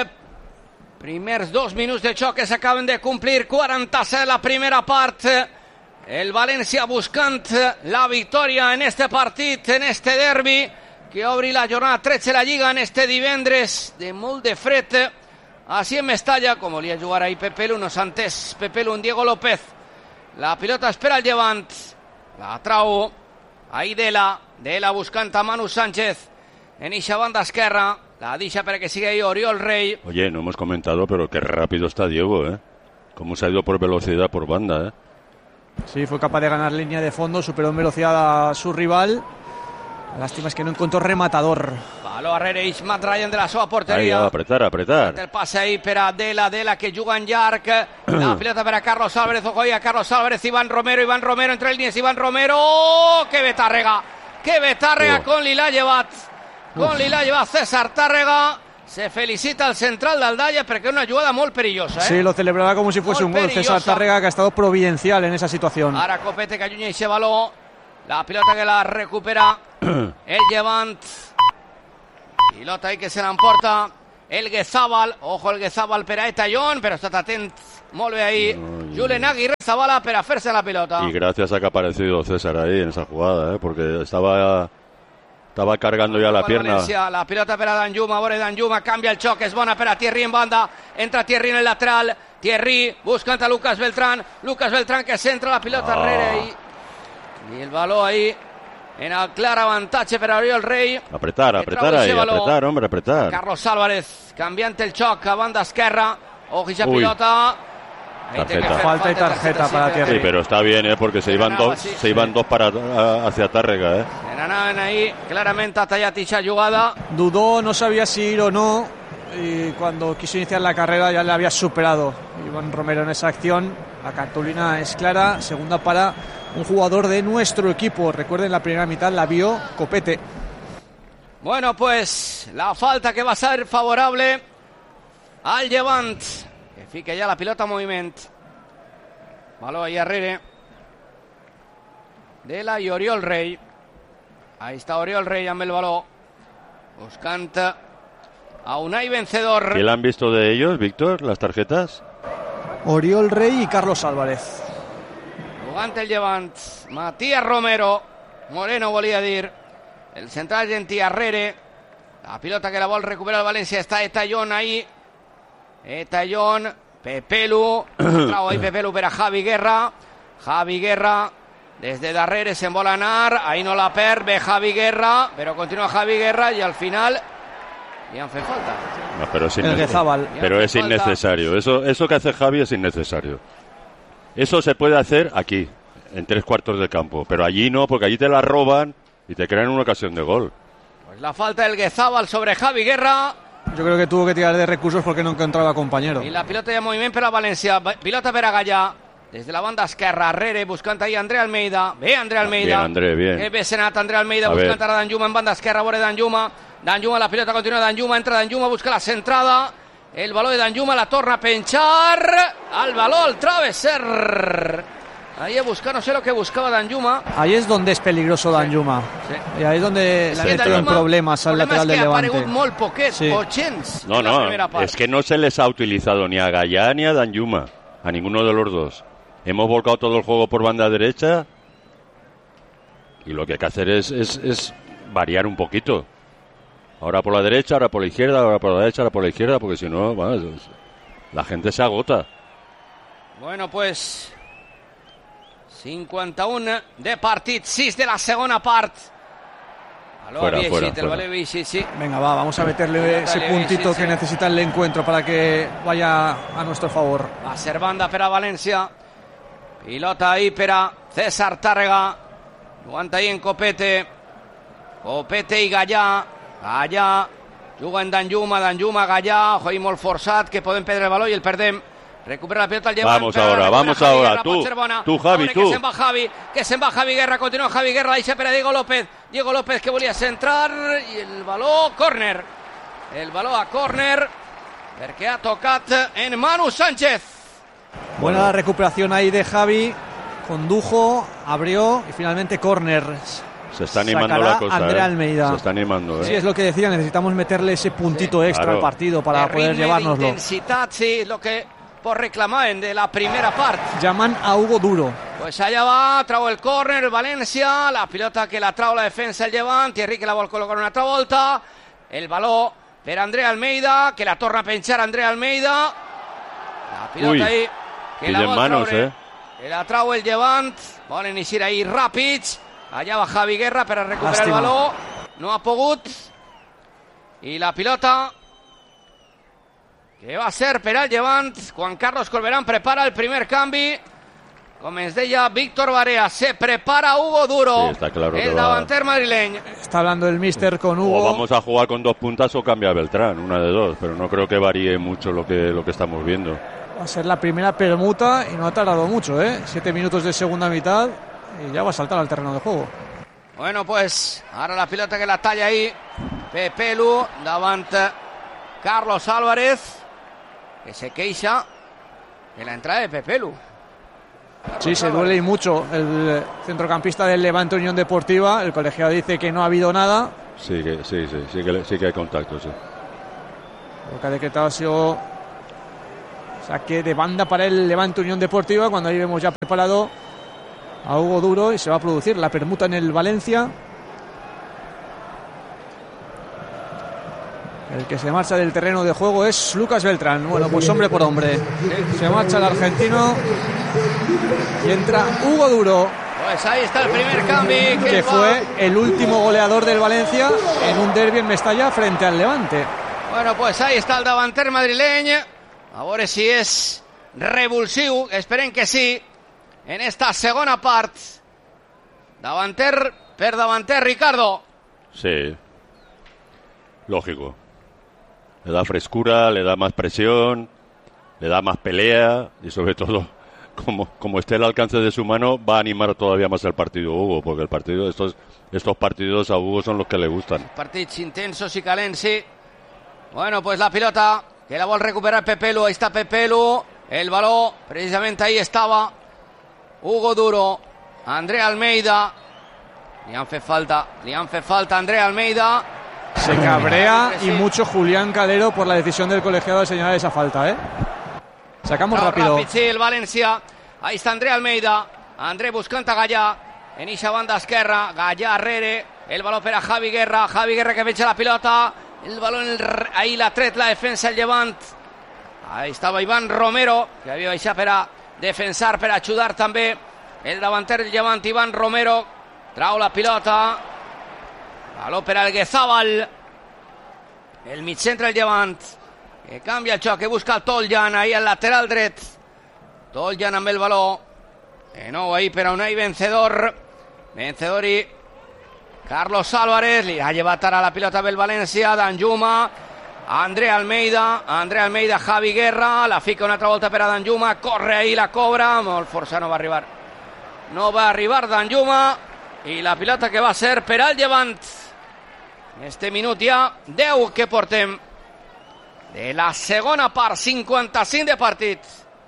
primers dos minuts de xoc que s'acaben de complir. quaranta-set la primera part. El València buscant la victòria en este partit, en este derbi, que obri la jornada tretze de la Lliga en este divendres de molt de fred. Así en Mestalla, como volia jugar ahí Pepe Lu, no s'ha entès Pepe Lu, en Diego López. La pilota espera el Llevant, la trau ahí Dela, Dela buscant a Manu Sánchez en eixa banda esquerra, la deixa para que siga ahí Oriol Rey.
Oye, no hemos comentado, pero qué rápido está Diego, ¿eh? Cómo se ha ido por velocidad por banda, ¿eh?
Sí, fue capaz de ganar línea de fondo, superó en velocidad a su rival. Lástima es que no encontró rematador.
Baló darrere eix Matt Ryan de la seva
Ahí
porteria.
va, apretar, apretar.
El passe ahí per a Dela, Dela que juga en llarg. La pilota per a Carlos Álvarez, ojo ahí a Carlos Álvarez, Iván Romero, Iván Romero entre línies, Iván Romero. Que bé Tàrrega, que bé Tàrrega,
Oh.
con li l'ha llevat. Con li l'ha llevat César Tàrrega. Se felicita al central d'Aldalla perquè és una jugada molt perillosa, eh?
Sí, lo celebrará como si fuese
Molt
un gol. César
perillosa.
Tárrega, que ha estado providencial en esa situación.
Ara Copete que allunya ese baló. La pilota que la recupera el Llevant. Pilota ahí que se l'emporta el Guezabal. Ojo el Guezabal per a Etallón, però estat atent molt bé ahí.
Ay,
Julen Aguirre Zabala per a fer-se la pilota.
Y gracias a que ha aparecido César ahí en esa jugada, ¿eh? Porque estaba estaba cargando ya la pierna.
València, la pilota per a Danjuma, vore Danjuma, canvia el xoc, és bona per a Thierry en banda, entra Thierry en el lateral, Thierry buscant a Lucas Beltrán, Lucas Beltrán que centra la pilota
Ah.
arrere i, i el baló ahí en el clar avantatge per a Oriol Rei.
Apretar,
Que
apretar
trau
ahí,
ese baló.
apretar, hombre, apretar.
Carlos Álvarez, canviant el xoc a banda esquerra, ojo esa
Uy.
pilota. Ahí
Tarjeta.
té que fer
Falta y tarjeta
sí,
para
però-
Thierry.
Sí, pero está bien, ¿eh? Porque se iban
Ganaba,
dos,
sí,
se
sí.
iban dos para a- hacia Tárrega, ¿eh?
Se n'anaven ahí, clarament ha tallat ixa jugada.
Dudó, no sabía si ir o no. Y cuando quiso iniciar la carrera ya le había superado Iván Romero en esa acción. La cartulina es clara. Segunda para un jugador de nuestro equipo. Recuerden, la primera mitad la vio Copete.
Bueno, pues la falta que va a ser favorable al Llevant, que fica ja la pilota en moviment. Baló ahí arrere de la i Oriol Rei. Ahí está Oriol Rei amb el baló, buscant a Unai Vencedor.
¿Qué le han visto de ellos, Víctor, las tarjetas?
Oriol Rei y Carlos Álvarez.
Jugant el Llevant, Matías Romero, Moreno volia dir, el central argentí arrere, la pilota que la vol recuperar el València, està Etallón ahí, Etallón, Pepelu, trau ahí Pepelu per a Javi Guerra, Javi Guerra, des de darrere se'n vol anar, ahí no la perd, ve Javi Guerra, però continua Javi Guerra i al final li han fet falta.
No, pero es,
El
innece-
Guezabal.
pero es
Falta.
innecesario. Eso, eso que hace Javi es innecesario. Eso se puede hacer aquí, en tres cuartos de campo. Pero allí no, porque allí te la roban y te crean una ocasión de gol.
Pues la falta del Guezabal sobre Javi Guerra.
Yo creo que tuvo que tirar de recursos porque no encontraba compañero.
I la pilota ja en moviment per a València. Pilota per a Gallà. Des de la banda esquerra, arrere, buscant ahí André Almeida. Bé, André Almeida.
Bien, André, bien.
Que bé senat André Almeida,
A
buscant
ver.
ara Danjuma en banda esquerra, vore Danjuma. Danjuma, la pilota continua Danjuma, entra Danjuma, busca la centrada. El baló de Danjuma la torna a penchar. Al baló, al travesser. Ahí a buscar, no sé lo que buscaba Danjuma.
Ahí es donde es peligroso Danjuma.
Sí.
Y ahí es donde le ha metido en problemas al lateral del
El problema és que ha
Levante.
aparegut molt poquet,
Sí.
o gens,
No,
en la
no,
primera part.
es que no se les ha utilizado ni a Gallá ni a Danjuma, a ninguno de los dos. Hemos volcado todo el juego por banda derecha y lo que hay que hacer es, es, es variar un poquito. Ahora por la derecha, ahora por la izquierda, ahora por la derecha, ahora por la izquierda, porque si no, bueno, es- la gente se agota.
Bueno, pues cinquanta-un de partit, sis de la segona part. Baló
Fuera,
havia
fuera,
eixit, el
fuera.
baló havia eixit, sí.
Venga, va, vamos a meterle
Dale,
ese
sí,
puntito
sí.
que necesita el encuentro para que vaya a nuestro favor.
Va a ser banda per a València. Pilota ahí per a César Tàrrega. Jugant ahí en Copete. Copete i Gallà. Gallà. Juga en Danjuma, Danjuma, Gallà. Ojo ahí molt forçat, que podem perdre el baló i el perdem. Recupera la pelota el Llevant.
Vamos
però la
ahora,
recupera
vamos
Javi
ahora.
Guerra,
Tú,
pot ser bona.
tú, Javi,
Veure
tú.
Que se'n va Javi, que se'n va Javi Guerra. Continua Javi Guerra, deixa per a Diego López. Diego López que volia centrar i el baló, córner. El baló a córner perquè ha tocat en Manu Sánchez.
Buena la recuperación ahí de Javi. Condujo, abrió y finalmente córner.
Se está animando
Sacará
la cosa.
André
¿eh?
Almeida.
Se está animando. ¿eh?
Sí, es lo que decía, necesitamos meterle ese puntito extra
claro.
al partido para
De
poder
ritme,
llevárnoslo.
d'intensitat, sí, lo que por reclamaven de la primera part.
Llaman a Hugo Duro.
Pues allà va, trau el córner, el València, la pilota que la trau la defensa el Llevant, Thierry que la vol col·locar una altra volta, el baló per André Almeida, que la torna a penchar André Almeida, la pilota
Uy,
ahí, que la
pillen
vol
manos,
traure,
eh.
que la trau el Llevant, volen eixir ahí ràpids, allà va Javi Guerra per a recuperar
Làstima.
el baló, no ha pogut, i la pilota que va ser per al Llevant. Juan Carlos Corberán prepara el primer canvi. Com ens deia Víctor Barea, se prepara Hugo Duro,
Sí, está claro que
el
va.
davanter madrileny.
Está hablando el míster con
O
Hugo.
vamos a jugar con dos puntas o cambia Beltrán, una de dos, pero no creo que varíe mucho lo que, lo que estamos viendo.
Va a ser la primera permuta y no ha tardado mucho, ¿eh? Siete minutos de segunda mitad y ya va a saltar al terreno de juego.
Bueno, pues ara la pilota que la talla ahí Pepelu davant Carlos Álvarez, que se queixa en la entrada de Pepelu.
Sí, se duele y mucho el centrocampista del Levante Unión Deportiva. El colegiado dice que no ha habido nada.
Sí, que, sí, sí, sí que, sí que hay contacto, sí.
Lo que ha decretado ha sido saque de banda para el Levante Unión Deportiva, cuando ahí vemos ya preparado a Hugo Duro y se va a producir la permuta en el Valencia. El que se marcha del terreno de juego es Lucas Beltrán. Bueno, pues hombre por hombre. Se marcha el argentino y entra Hugo Duro.
Pues ahí está el primer cambio.
Que fue el último goleador del Valencia en un derbi en Mestalla frente al Levante.
Bueno, pues ahí está el davanter madrileño. A veure si és revulsiu. Esperem que sí. En esta segona part. Davanter per davanter, Ricardo.
Sí. Lógico. Le da frescura, le da más presión, le da más pelea y sobre todo, como, como esté al alcance de su mano, va a animar todavía más el partido Hugo, porque el partido, estos, estos partidos a Hugo son los que le gustan.
Partits intensos y calents, sí. Bueno, pues la pilota que la vol recuperar Pepelu. Ahí está Pepelu. El balón, precisamente ahí estaba Hugo Duro. André Almeida. Li han fet falta, li han fet falta André Almeida.
Se cabrea y mucho Julián Calero por la decisión del colegiado de señalar esa falta, ¿eh? Sacamos
Trau
rápido.
Ràpid, sí, el València. Ahí está André Almeida. André buscant a Gallà. En eixa banda esquerra. Gallà arrere. El baló per a Javi Guerra. Javi Guerra que veig la pilota. El balón, el... ahí l'ha tret la defensa el Llevant. Ahí estava Iván Romero, que havia baixat per a defensar, per a ajudar també el davanter del Llevant, Iván Romero. Trau la pilota. Baló per al Guezabal. El migcentre del Llevant, que canvia el xoc, que busca el Toljan, ahí al lateral dret. Toljan amb el baló. De nou ahí per a Unai Vencedor. Vencedor i Carlos Álvarez. Li ha llevat ara la pilota pel València. Danjuma. André Almeida. André Almeida, Javi Guerra. La fica una altra volta per a Danjuma. Corre ahí, la cobra. Molt força, no va arribar. No va arribar Danjuma. I la pilota que va ser per al Llevant. En este minut ja deu que portem de la segona part, cinquanta-cinc de partit.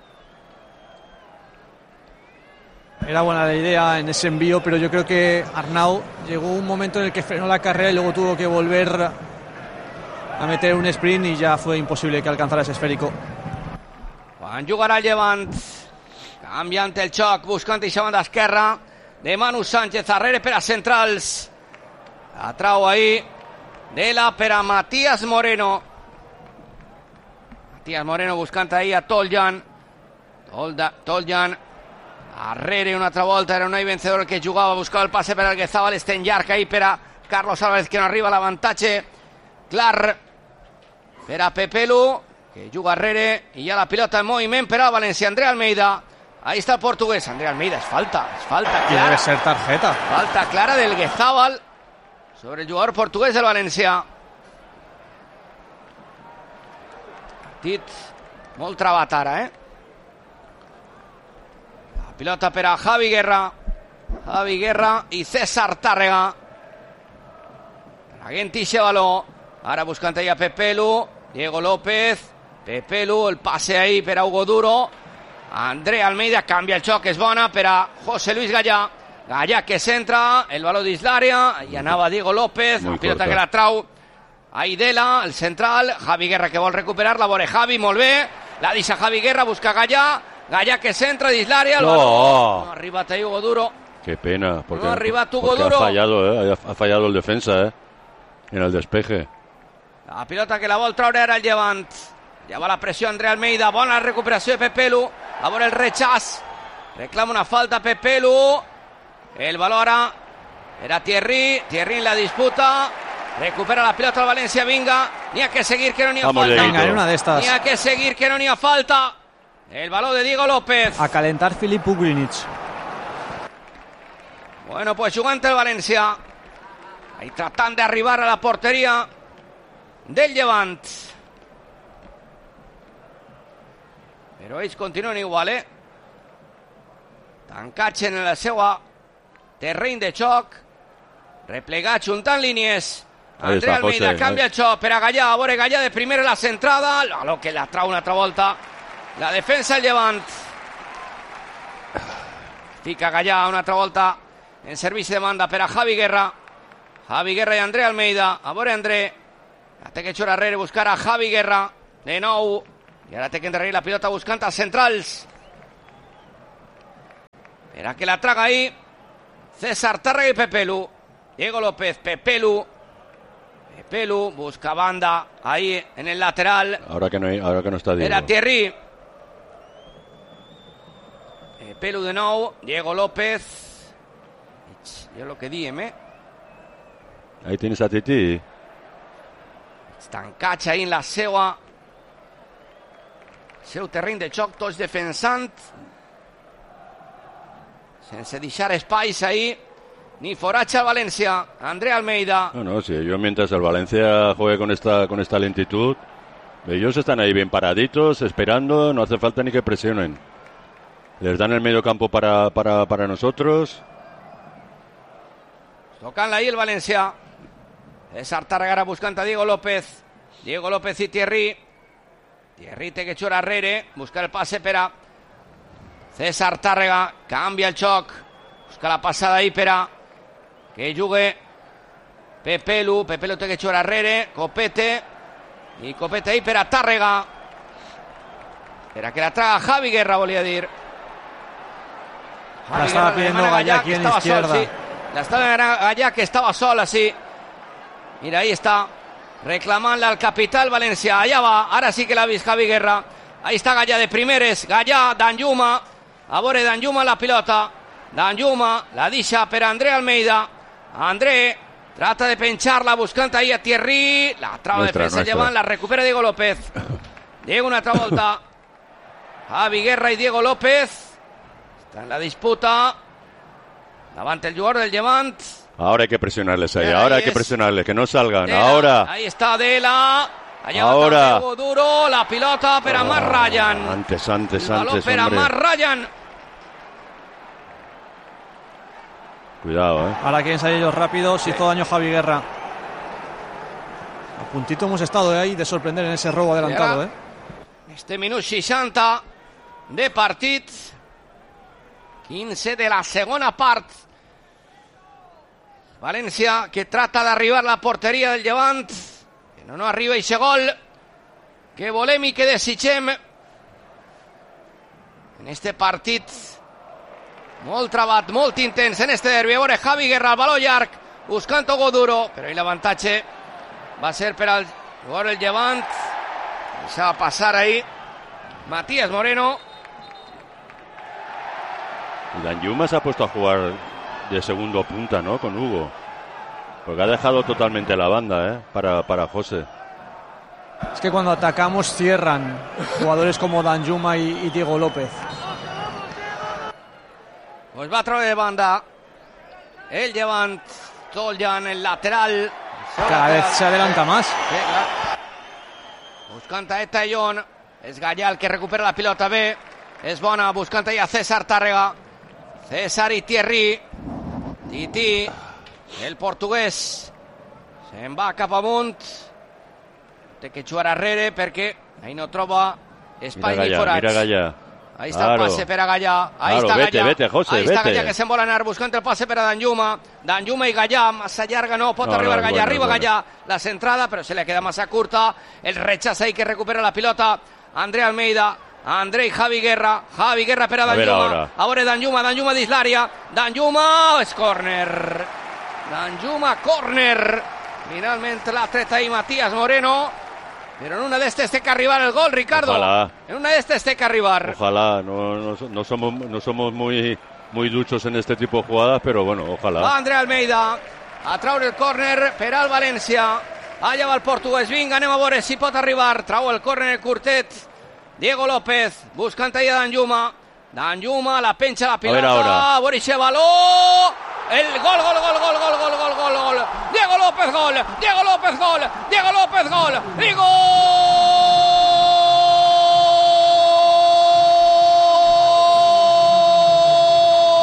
Era buena la idea en ese envío, pero yo creo que Arnau llegó un momento en el que frenó la carrera y luego tuvo que volver a meter un sprint y ya fue imposible que alcanzara ese esférico.
Quan jugarà el Llevant, canviant el xoc, buscant eixa banda esquerra de Manu Sánchez, arrere per a centrals. La trau ahí de la per a Matías Moreno. Matías Moreno buscant ahí a Toljan. Tolda, Toljan arrere una altra volta, era Unai Vencedor que jugava, buscava el passe per al Guezabal, estem llarg ahí per a Carlos Álvarez, que no arriba l'avantatge clar per a Pepelu, que juga arrere, i ja la pilota en moviment per al València. André Almeida, ahí está el portugués. André Almeida, es falta, es falta clara.
Debe ser tarjeta.
Falta clara del Guezabal sobre el jugador portugués del València. Partit molt travat ara, eh? La pilota per a Javi Guerra. Javi Guerra i César Tàrrega. Traguent ixe baló. Ara buscant ahí a Pepelu. Diego López. Pepelu, el passe ahí per a Hugo Duro. André Almeida, canvia el xoc, és bona per a José Luis Gallà. Gallà que centra, el baló dins l'àrea, i anava Diego López, la pilota que la trau Aidela, el central. Javi Guerra que vol recuperar, la vore Javi, molt bé, la deixa Javi Guerra, busca Gallà, Gallà que centra dins l'àrea, el
no.
baló no ha arribat ahí Hugo Duro.
Qué pena, porque,
no ha arribat Hugo
porque
Duro.
ha fallado, eh, ha fallado el defensa, eh, en el despeje.
La pilota que la vol traure ara el Llevant. Lleva la pressió André Almeida, bona recuperació de Pepelu, a veure el rechaç, reclama una falta Pepelu, el baló ara era Thierry, Thierry en la disputa, recupera la pilota al València, vinga, n'hi ha que seguir que no n'hi ha
Vamos,
falta,
Venga, en una de estas.
n'hi ha que seguir que no n'hi ha falta, el baló de Diego López.
A calentar Filip Ugrinic.
Bueno, pues jugant el València, ahí tratant d'arribar a la porteria del Llevant. Però ells continuen igual, eh? Tancats en la seva terreny de xoc, replegats, juntant línies. Andrea Almeida cambia el xoc per a Gallà, a veure Gallà de primera la centrada, a lo que la trau una altra volta la defensa del Llevant. Fica Gallà una altra volta en servici de banda per a Javi Guerra. Javi Guerra i Andrea Almeida, a veure André, la té que xurar darrere, buscar a Javi Guerra de nou, i ara té que endarrerir la pilota buscant els centrals. Espera que la traga ahí César Tárrega y Pepelu. Diego López, Pepelu. Pepelu busca banda ahí en el lateral.
Ahora que no, hay, ahora que no está Diego.
Era Thierry. Pepelu de nou. Diego López. Yo lo que diem, eh.
Ahí tienes a Titi.
Estancatge ahí en la seua. Seu terreny de xoc, tots defensant. Sense deixar espais ahí. Ni foracha al Valencia. Andrea Almeida.
No, no, sí, yo mientras el Valencia juegue con esta, con esta lentitud, ellos están ahí bien paraditos, esperando, no hace falta ni que presionen. Les dan el medio campo para, para, para nosotros.
Tocan ahí el Valencia. César Tárrega buscando a Diego López. Diego López y Thierry. Thierry té que xurar darrere. Busca el passe per a César Tárrega. Canvia el xoc. Busca la passada ahí per a que jugue Pepelu. Pepelu té que xurar darrere. Copete. I Copete ahí per a Tárrega. Per a que la traga Javi Guerra, volia dir.
La estaba pidiendo Gallà aquí en izquierda.
Sol, sí. La estaba Gallà que estaba sola, sí. Mira, ahí está. Reclamarle al capital Valencia. Allá va. Ahora sí que la vist Javi Guerra. Ahí está Gallà de primeres. Gallà, Danjuma. A veure Danjuma la pilota. Danjuma la deixa per a André Almeida. André trata de pencharla buscant ahí a Thierry. La traba de defensa llevan. La recupera Diego López. Diego una altra volta. Javi Guerra y Diego López. Está en la disputa. Davant el jugador del Llevant.
Ahora hay que presionarles ahí,
ahí
ahora hay
es.
que presionarles, que no salgan,
Dela.
ahora.
Ahí está Dela. Allá
ahora.
va duro, la pilota per a Marc Ryan.
Antes, antes,
el balón
antes,
per a
hombre.
Marc Ryan.
Cuidado, eh.
Ahora quieren salir ellos rápidos, hizo daño Javi Guerra. A puntito hemos estado ahí de sorprender en ese robo adelantado, eh.
Este minut seixanta de partit. quinze de la segona part. València que trata d'arribar a la porteria del Llevant. Que no, no arriba i gol que volem i que desitgem en este partit. Molt trabat, molt intens en este derbi. A veure, Javi Guerra, el baló llarg, buscant Hugo Duro, però ahí l'avantatge va ser per al jugador del Llevant. Deixava passar ahí Matías Moreno.
Y Danjuma se ha puesto a jugar de segundo punta, ¿no? Con Hugo. Porque ha dejado totalmente la banda, ¿eh? Para, para José.
Es que cuando atacamos cierran jugadores como Danjuma y, y Diego López.
Pues va a través de banda. El Llevant, Toljan, el lateral.
Cada vez se adelanta más.
Sí, claro. Buscant a Etallón. És Gallà el que recupera la pilota bé. És bona, buscant allà César Tárrega. César i Thierry. Titi, el portuguès. Se'n va cap amunt. Té que jugar arrere perquè ahí no troba espai
Mira
ni
Gallà,
forats.
mira Gallà.
Ahí está
Claro.
el pase per a Gallà. Ahí
Claro,
está
vete,
Gallà.
vete, José,
Ahí está
vete.
Gallà que se'n vol anar buscant el passe per a Danjuma. Danjuma i Gallà, massa llarga no, pot
No,
arribar
no,
Gallà.
bueno,
Arriba
bueno.
Gallà, la centrada, però se le queda massa curta. El rechaza ahí que recupera la pilota. André Almeida. André i Javi Guerra. Javi Guerra per a
A ver
Danjuma.
ahora.
A veure Danjuma, Danjuma dins l'àrea. Danjuma, és córner. Danjuma, córner. Finalment l'ha tret ahí Matías Moreno. Pero en una de estas té que arribar el gol, Ricardo.
Ojalá.
En una de estas té que arribar.
Ojalá, no, no, no somos, no somos muy, muy duchos en este tipo de jugadas, pero bueno, ojalá.
Va André Almeida a traure el córner per al València. Allà va el portuguès. Vinga, anem a veure si pot arribar. Trau el córner el curtet. Diego López buscant allà Danjuma. Danjuma la penja la pilota.
A ver ahora.
A veure ese baló. El gol, gol, gol, gol, gol, gol, gol, gol, gol. Diego López, gol. Diego López, gol. Diego López, gol. Y gol.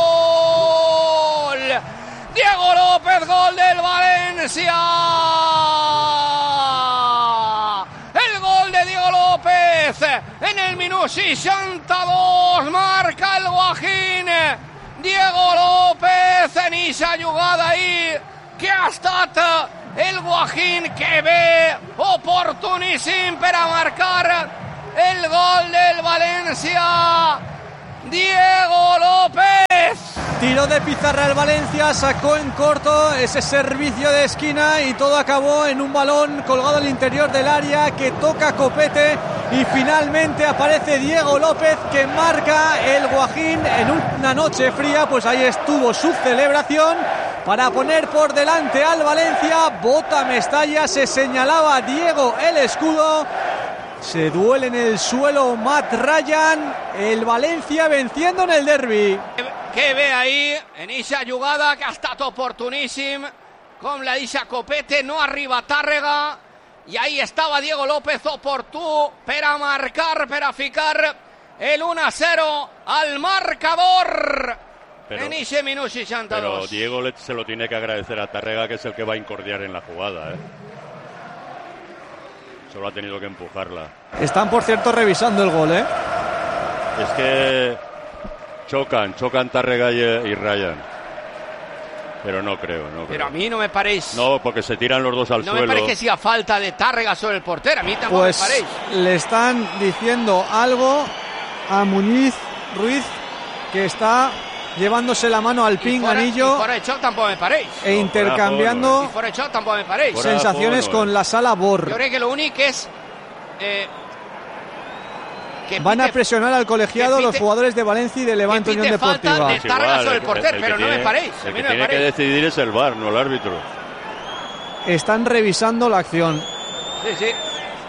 Diego López, gol del València. minuts i seixanta-dos, marca el Guajín. Diego López en esa jugada ahí, que ha estat el Guajín, que ve oportuníssim per a marcar el gol del Valencia. Diego López.
Tiró de pizarra el Valencia, sacó en corto ese servicio de esquina y todo acabó en un balón colgado al interior del área que toca Copete y finalmente aparece Diego López que marca el Guajín en una noche fría. Pues ahí estuvo su celebración para poner por delante al Valencia. Bota Mestalla, se señalaba Diego el escudo. Se duele en el suelo Matt Ryan, el Valencia venciendo en el derbi.
Que ve ahí en esa jugada que ha estat oportuníssim, com la deixa Copete, no arriba Tàrrega, i ahí estava Diego López oportú per a marcar, per a ficar el uno a cero al marcador pero, en ese minuto seixanta-dos.
Pero Diego se lo tiene que agradecer a Tàrrega, que es el que va a incordiar en la jugada, ¿eh? Solo ha tenido que empujarla.
Están, por cierto, revisando el gol, ¿eh?
Es que chocan, chocan Tàrrega y, y Ryan. Pero no creo, no
Pero
creo.
a mí no me parece.
No, porque se tiran los dos al
no
suelo.
No me parece que sea falta de Tàrrega sobre el portero. A mí tampoco
pues
me parece.
Le están diciendo algo a Muñiz Ruiz, que está llevándose la mano al pinganillo.
Y fuera de choc tampoco me parece.
E no, intercambiando
y fuera de choc tampoco me parece.
sensaciones con la sala Bor.
Yo creo que lo único es eh,
que van pite, a presionar al colegiado pite, los jugadores de Valencia y de Levante Unión Deportiva.
Falta de Tàrrega sobre el portero,
el
pero
tiene,
no me parece.
El que
no
tiene
me
que decidir es el V A R, no el árbitro.
Están revisando la acción.
Sí, sí.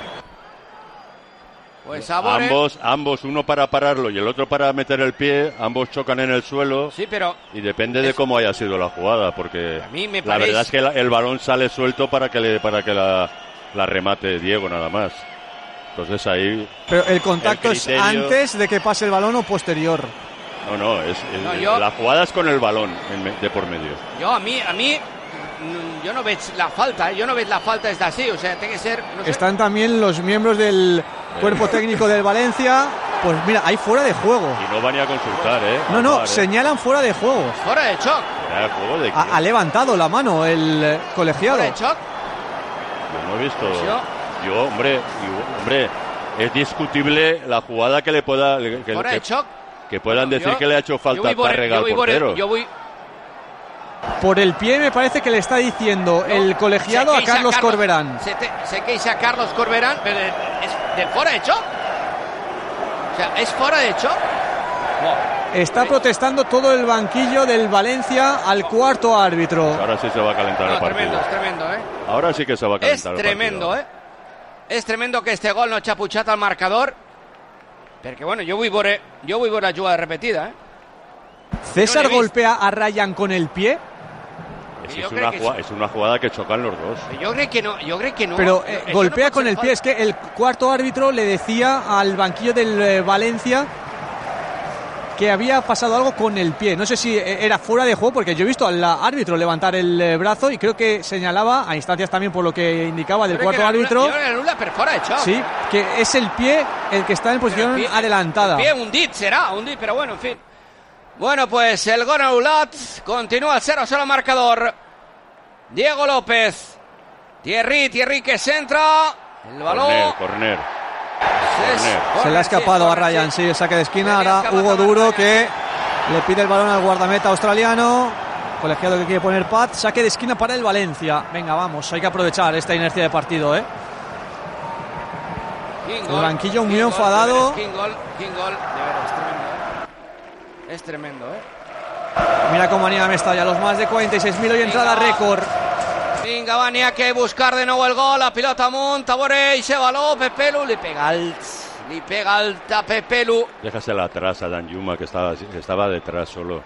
Pues Abore,
ambos, ambos, uno para pararlo y el otro para meter el pie, ambos chocan en el suelo.
Sí, pero
y depende de cómo haya sido la jugada, porque
a mí me
la
parece...
verdad es que la, el balón sale suelto para que le, para que la, la remate Diego nada más. Entonces ahí.
Pero el contacto el criterio... es antes de que pase el balón o posterior.
No, no, es, es
no, yo...
la jugada es con el balón en, de por medio.
Yo a mí, a mí. Yo no veo la falta, yo no veo la falta es así, o sea, tiene que ser... No sé.
Están también los miembros del cuerpo técnico del Valencia, pues mira, hay fuera de juego.
Y no van a consultar, ¿eh?
No, no,
Var, ¿eh?
Señalan fuera de juego.
Fuera de choc.
¿Fuera de juego de
ha, ha levantado la mano el colegiado.
¿Fuera de choc?
Yo no he visto...
Yo,
yo hombre, yo, hombre, es discutible la jugada que le pueda... Que,
fuera
que,
de choc.
Que puedan
yo,
decir que le ha hecho falta a Tàrrega al
yo
portero.
Yo voy...
Por el pie me parece que le está diciendo no, el colegiado a Carlos, Carlos Corberán.
Se, te, se queixa a Carlos Corberán, pero es de fuera de choc. O sea, es fuera de choc.
No. Está protestando todo el banquillo del Valencia al cuarto árbitro.
Ahora sí se va a calentar
no,
el partido.
Tremendo, es tremendo, ¿eh?
Ahora sí que se va a calentar
es
el
tremendo,
partido.
¿eh? Es tremendo que este gol no ha puchado al marcador. Porque bueno, yo voy por yo voy por la jugada repetida, ¿eh?
César no golpea a Ryan con el pie.
Es, es, una jugada, es una jugada que chocan los dos.
Yo creo que no, yo creo que no.
Pero eh, golpea no con el pie. Es que el cuarto árbitro le decía al banquillo del eh, Valencia que había pasado algo con el pie. No sé si era fuera de juego, porque yo he visto al árbitro levantar el eh, brazo y creo que señalaba, a instancias también por lo que indicaba del cuarto árbitro.
Yo creo que pero fuera de choc.
Sí, que es el pie el que está en posición pie, adelantada.
El pie hundit será, hundit, pero bueno, en fin. Bueno, pues el gol anulat, continúa el cero cero marcador. Diego López, Thierry, Thierry que se entra, el balón.
Corner, corner.
Se, se le ha escapado a Ryan, sí, el saque de esquina. Ahora Hugo Duro que le pide el balón al guardameta australiano. Colegiado que quiere poner Pat, saque de esquina para el Valencia. Venga, vamos, hay que aprovechar esta inercia de partido, ¿eh? El banquillo muy enfadado.
King gol, King gol, de veras, tremendo, ¿eh? Es tremendo, ¿eh?
Mira cómo anima Mestalla, los más de cuarenta y seis mil hoy entrada récord.
Vinga, va, n'hi ha que buscar de nou el gol, la pilota amunt, a veure, i se baló, Pepelu, li pega alt, li pega alt a Pepelu.
Déjasela atrás a Dan Yuma, que estaba, que estaba detrás solo.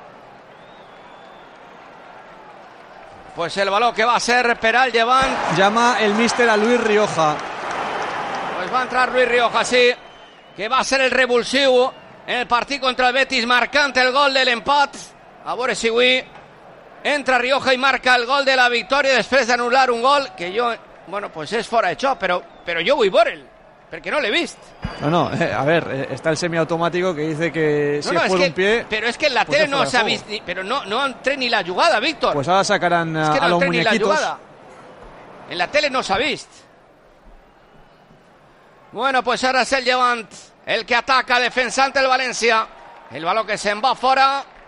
Pues el baló que va a ser per al Llevant.
Llama el míster a Luis Rioja.
Pues va a entrar Luis Rioja, sí, que va a ser el revulsiu en el partit contra el Betis, marcant el gol de l'empat. A veure si avui entra Rioja y marca el gol de la victòria després d'anul·lar un gol que jo, bueno, pues és fora de xoc, però, però jo vull veure'l. Perquè no l'he vist.
No, no, eh, a ver, eh, está el semiautomático que dice que si
no, no,
es por
es que,
un pie...
Pero es que en la
pues
tele
es
no
fuera
se ha
de
visto,
juego.
pero no, no entré ni la jugada, Víctor.
Pues ahora sacarán a,
es que no
a los
entré ni la
muñequitos.
jugada. En la tele no s'ha vist. Bueno, pues ahora es el Llevant el que ataca defensante el València. El balón que se'n va fora.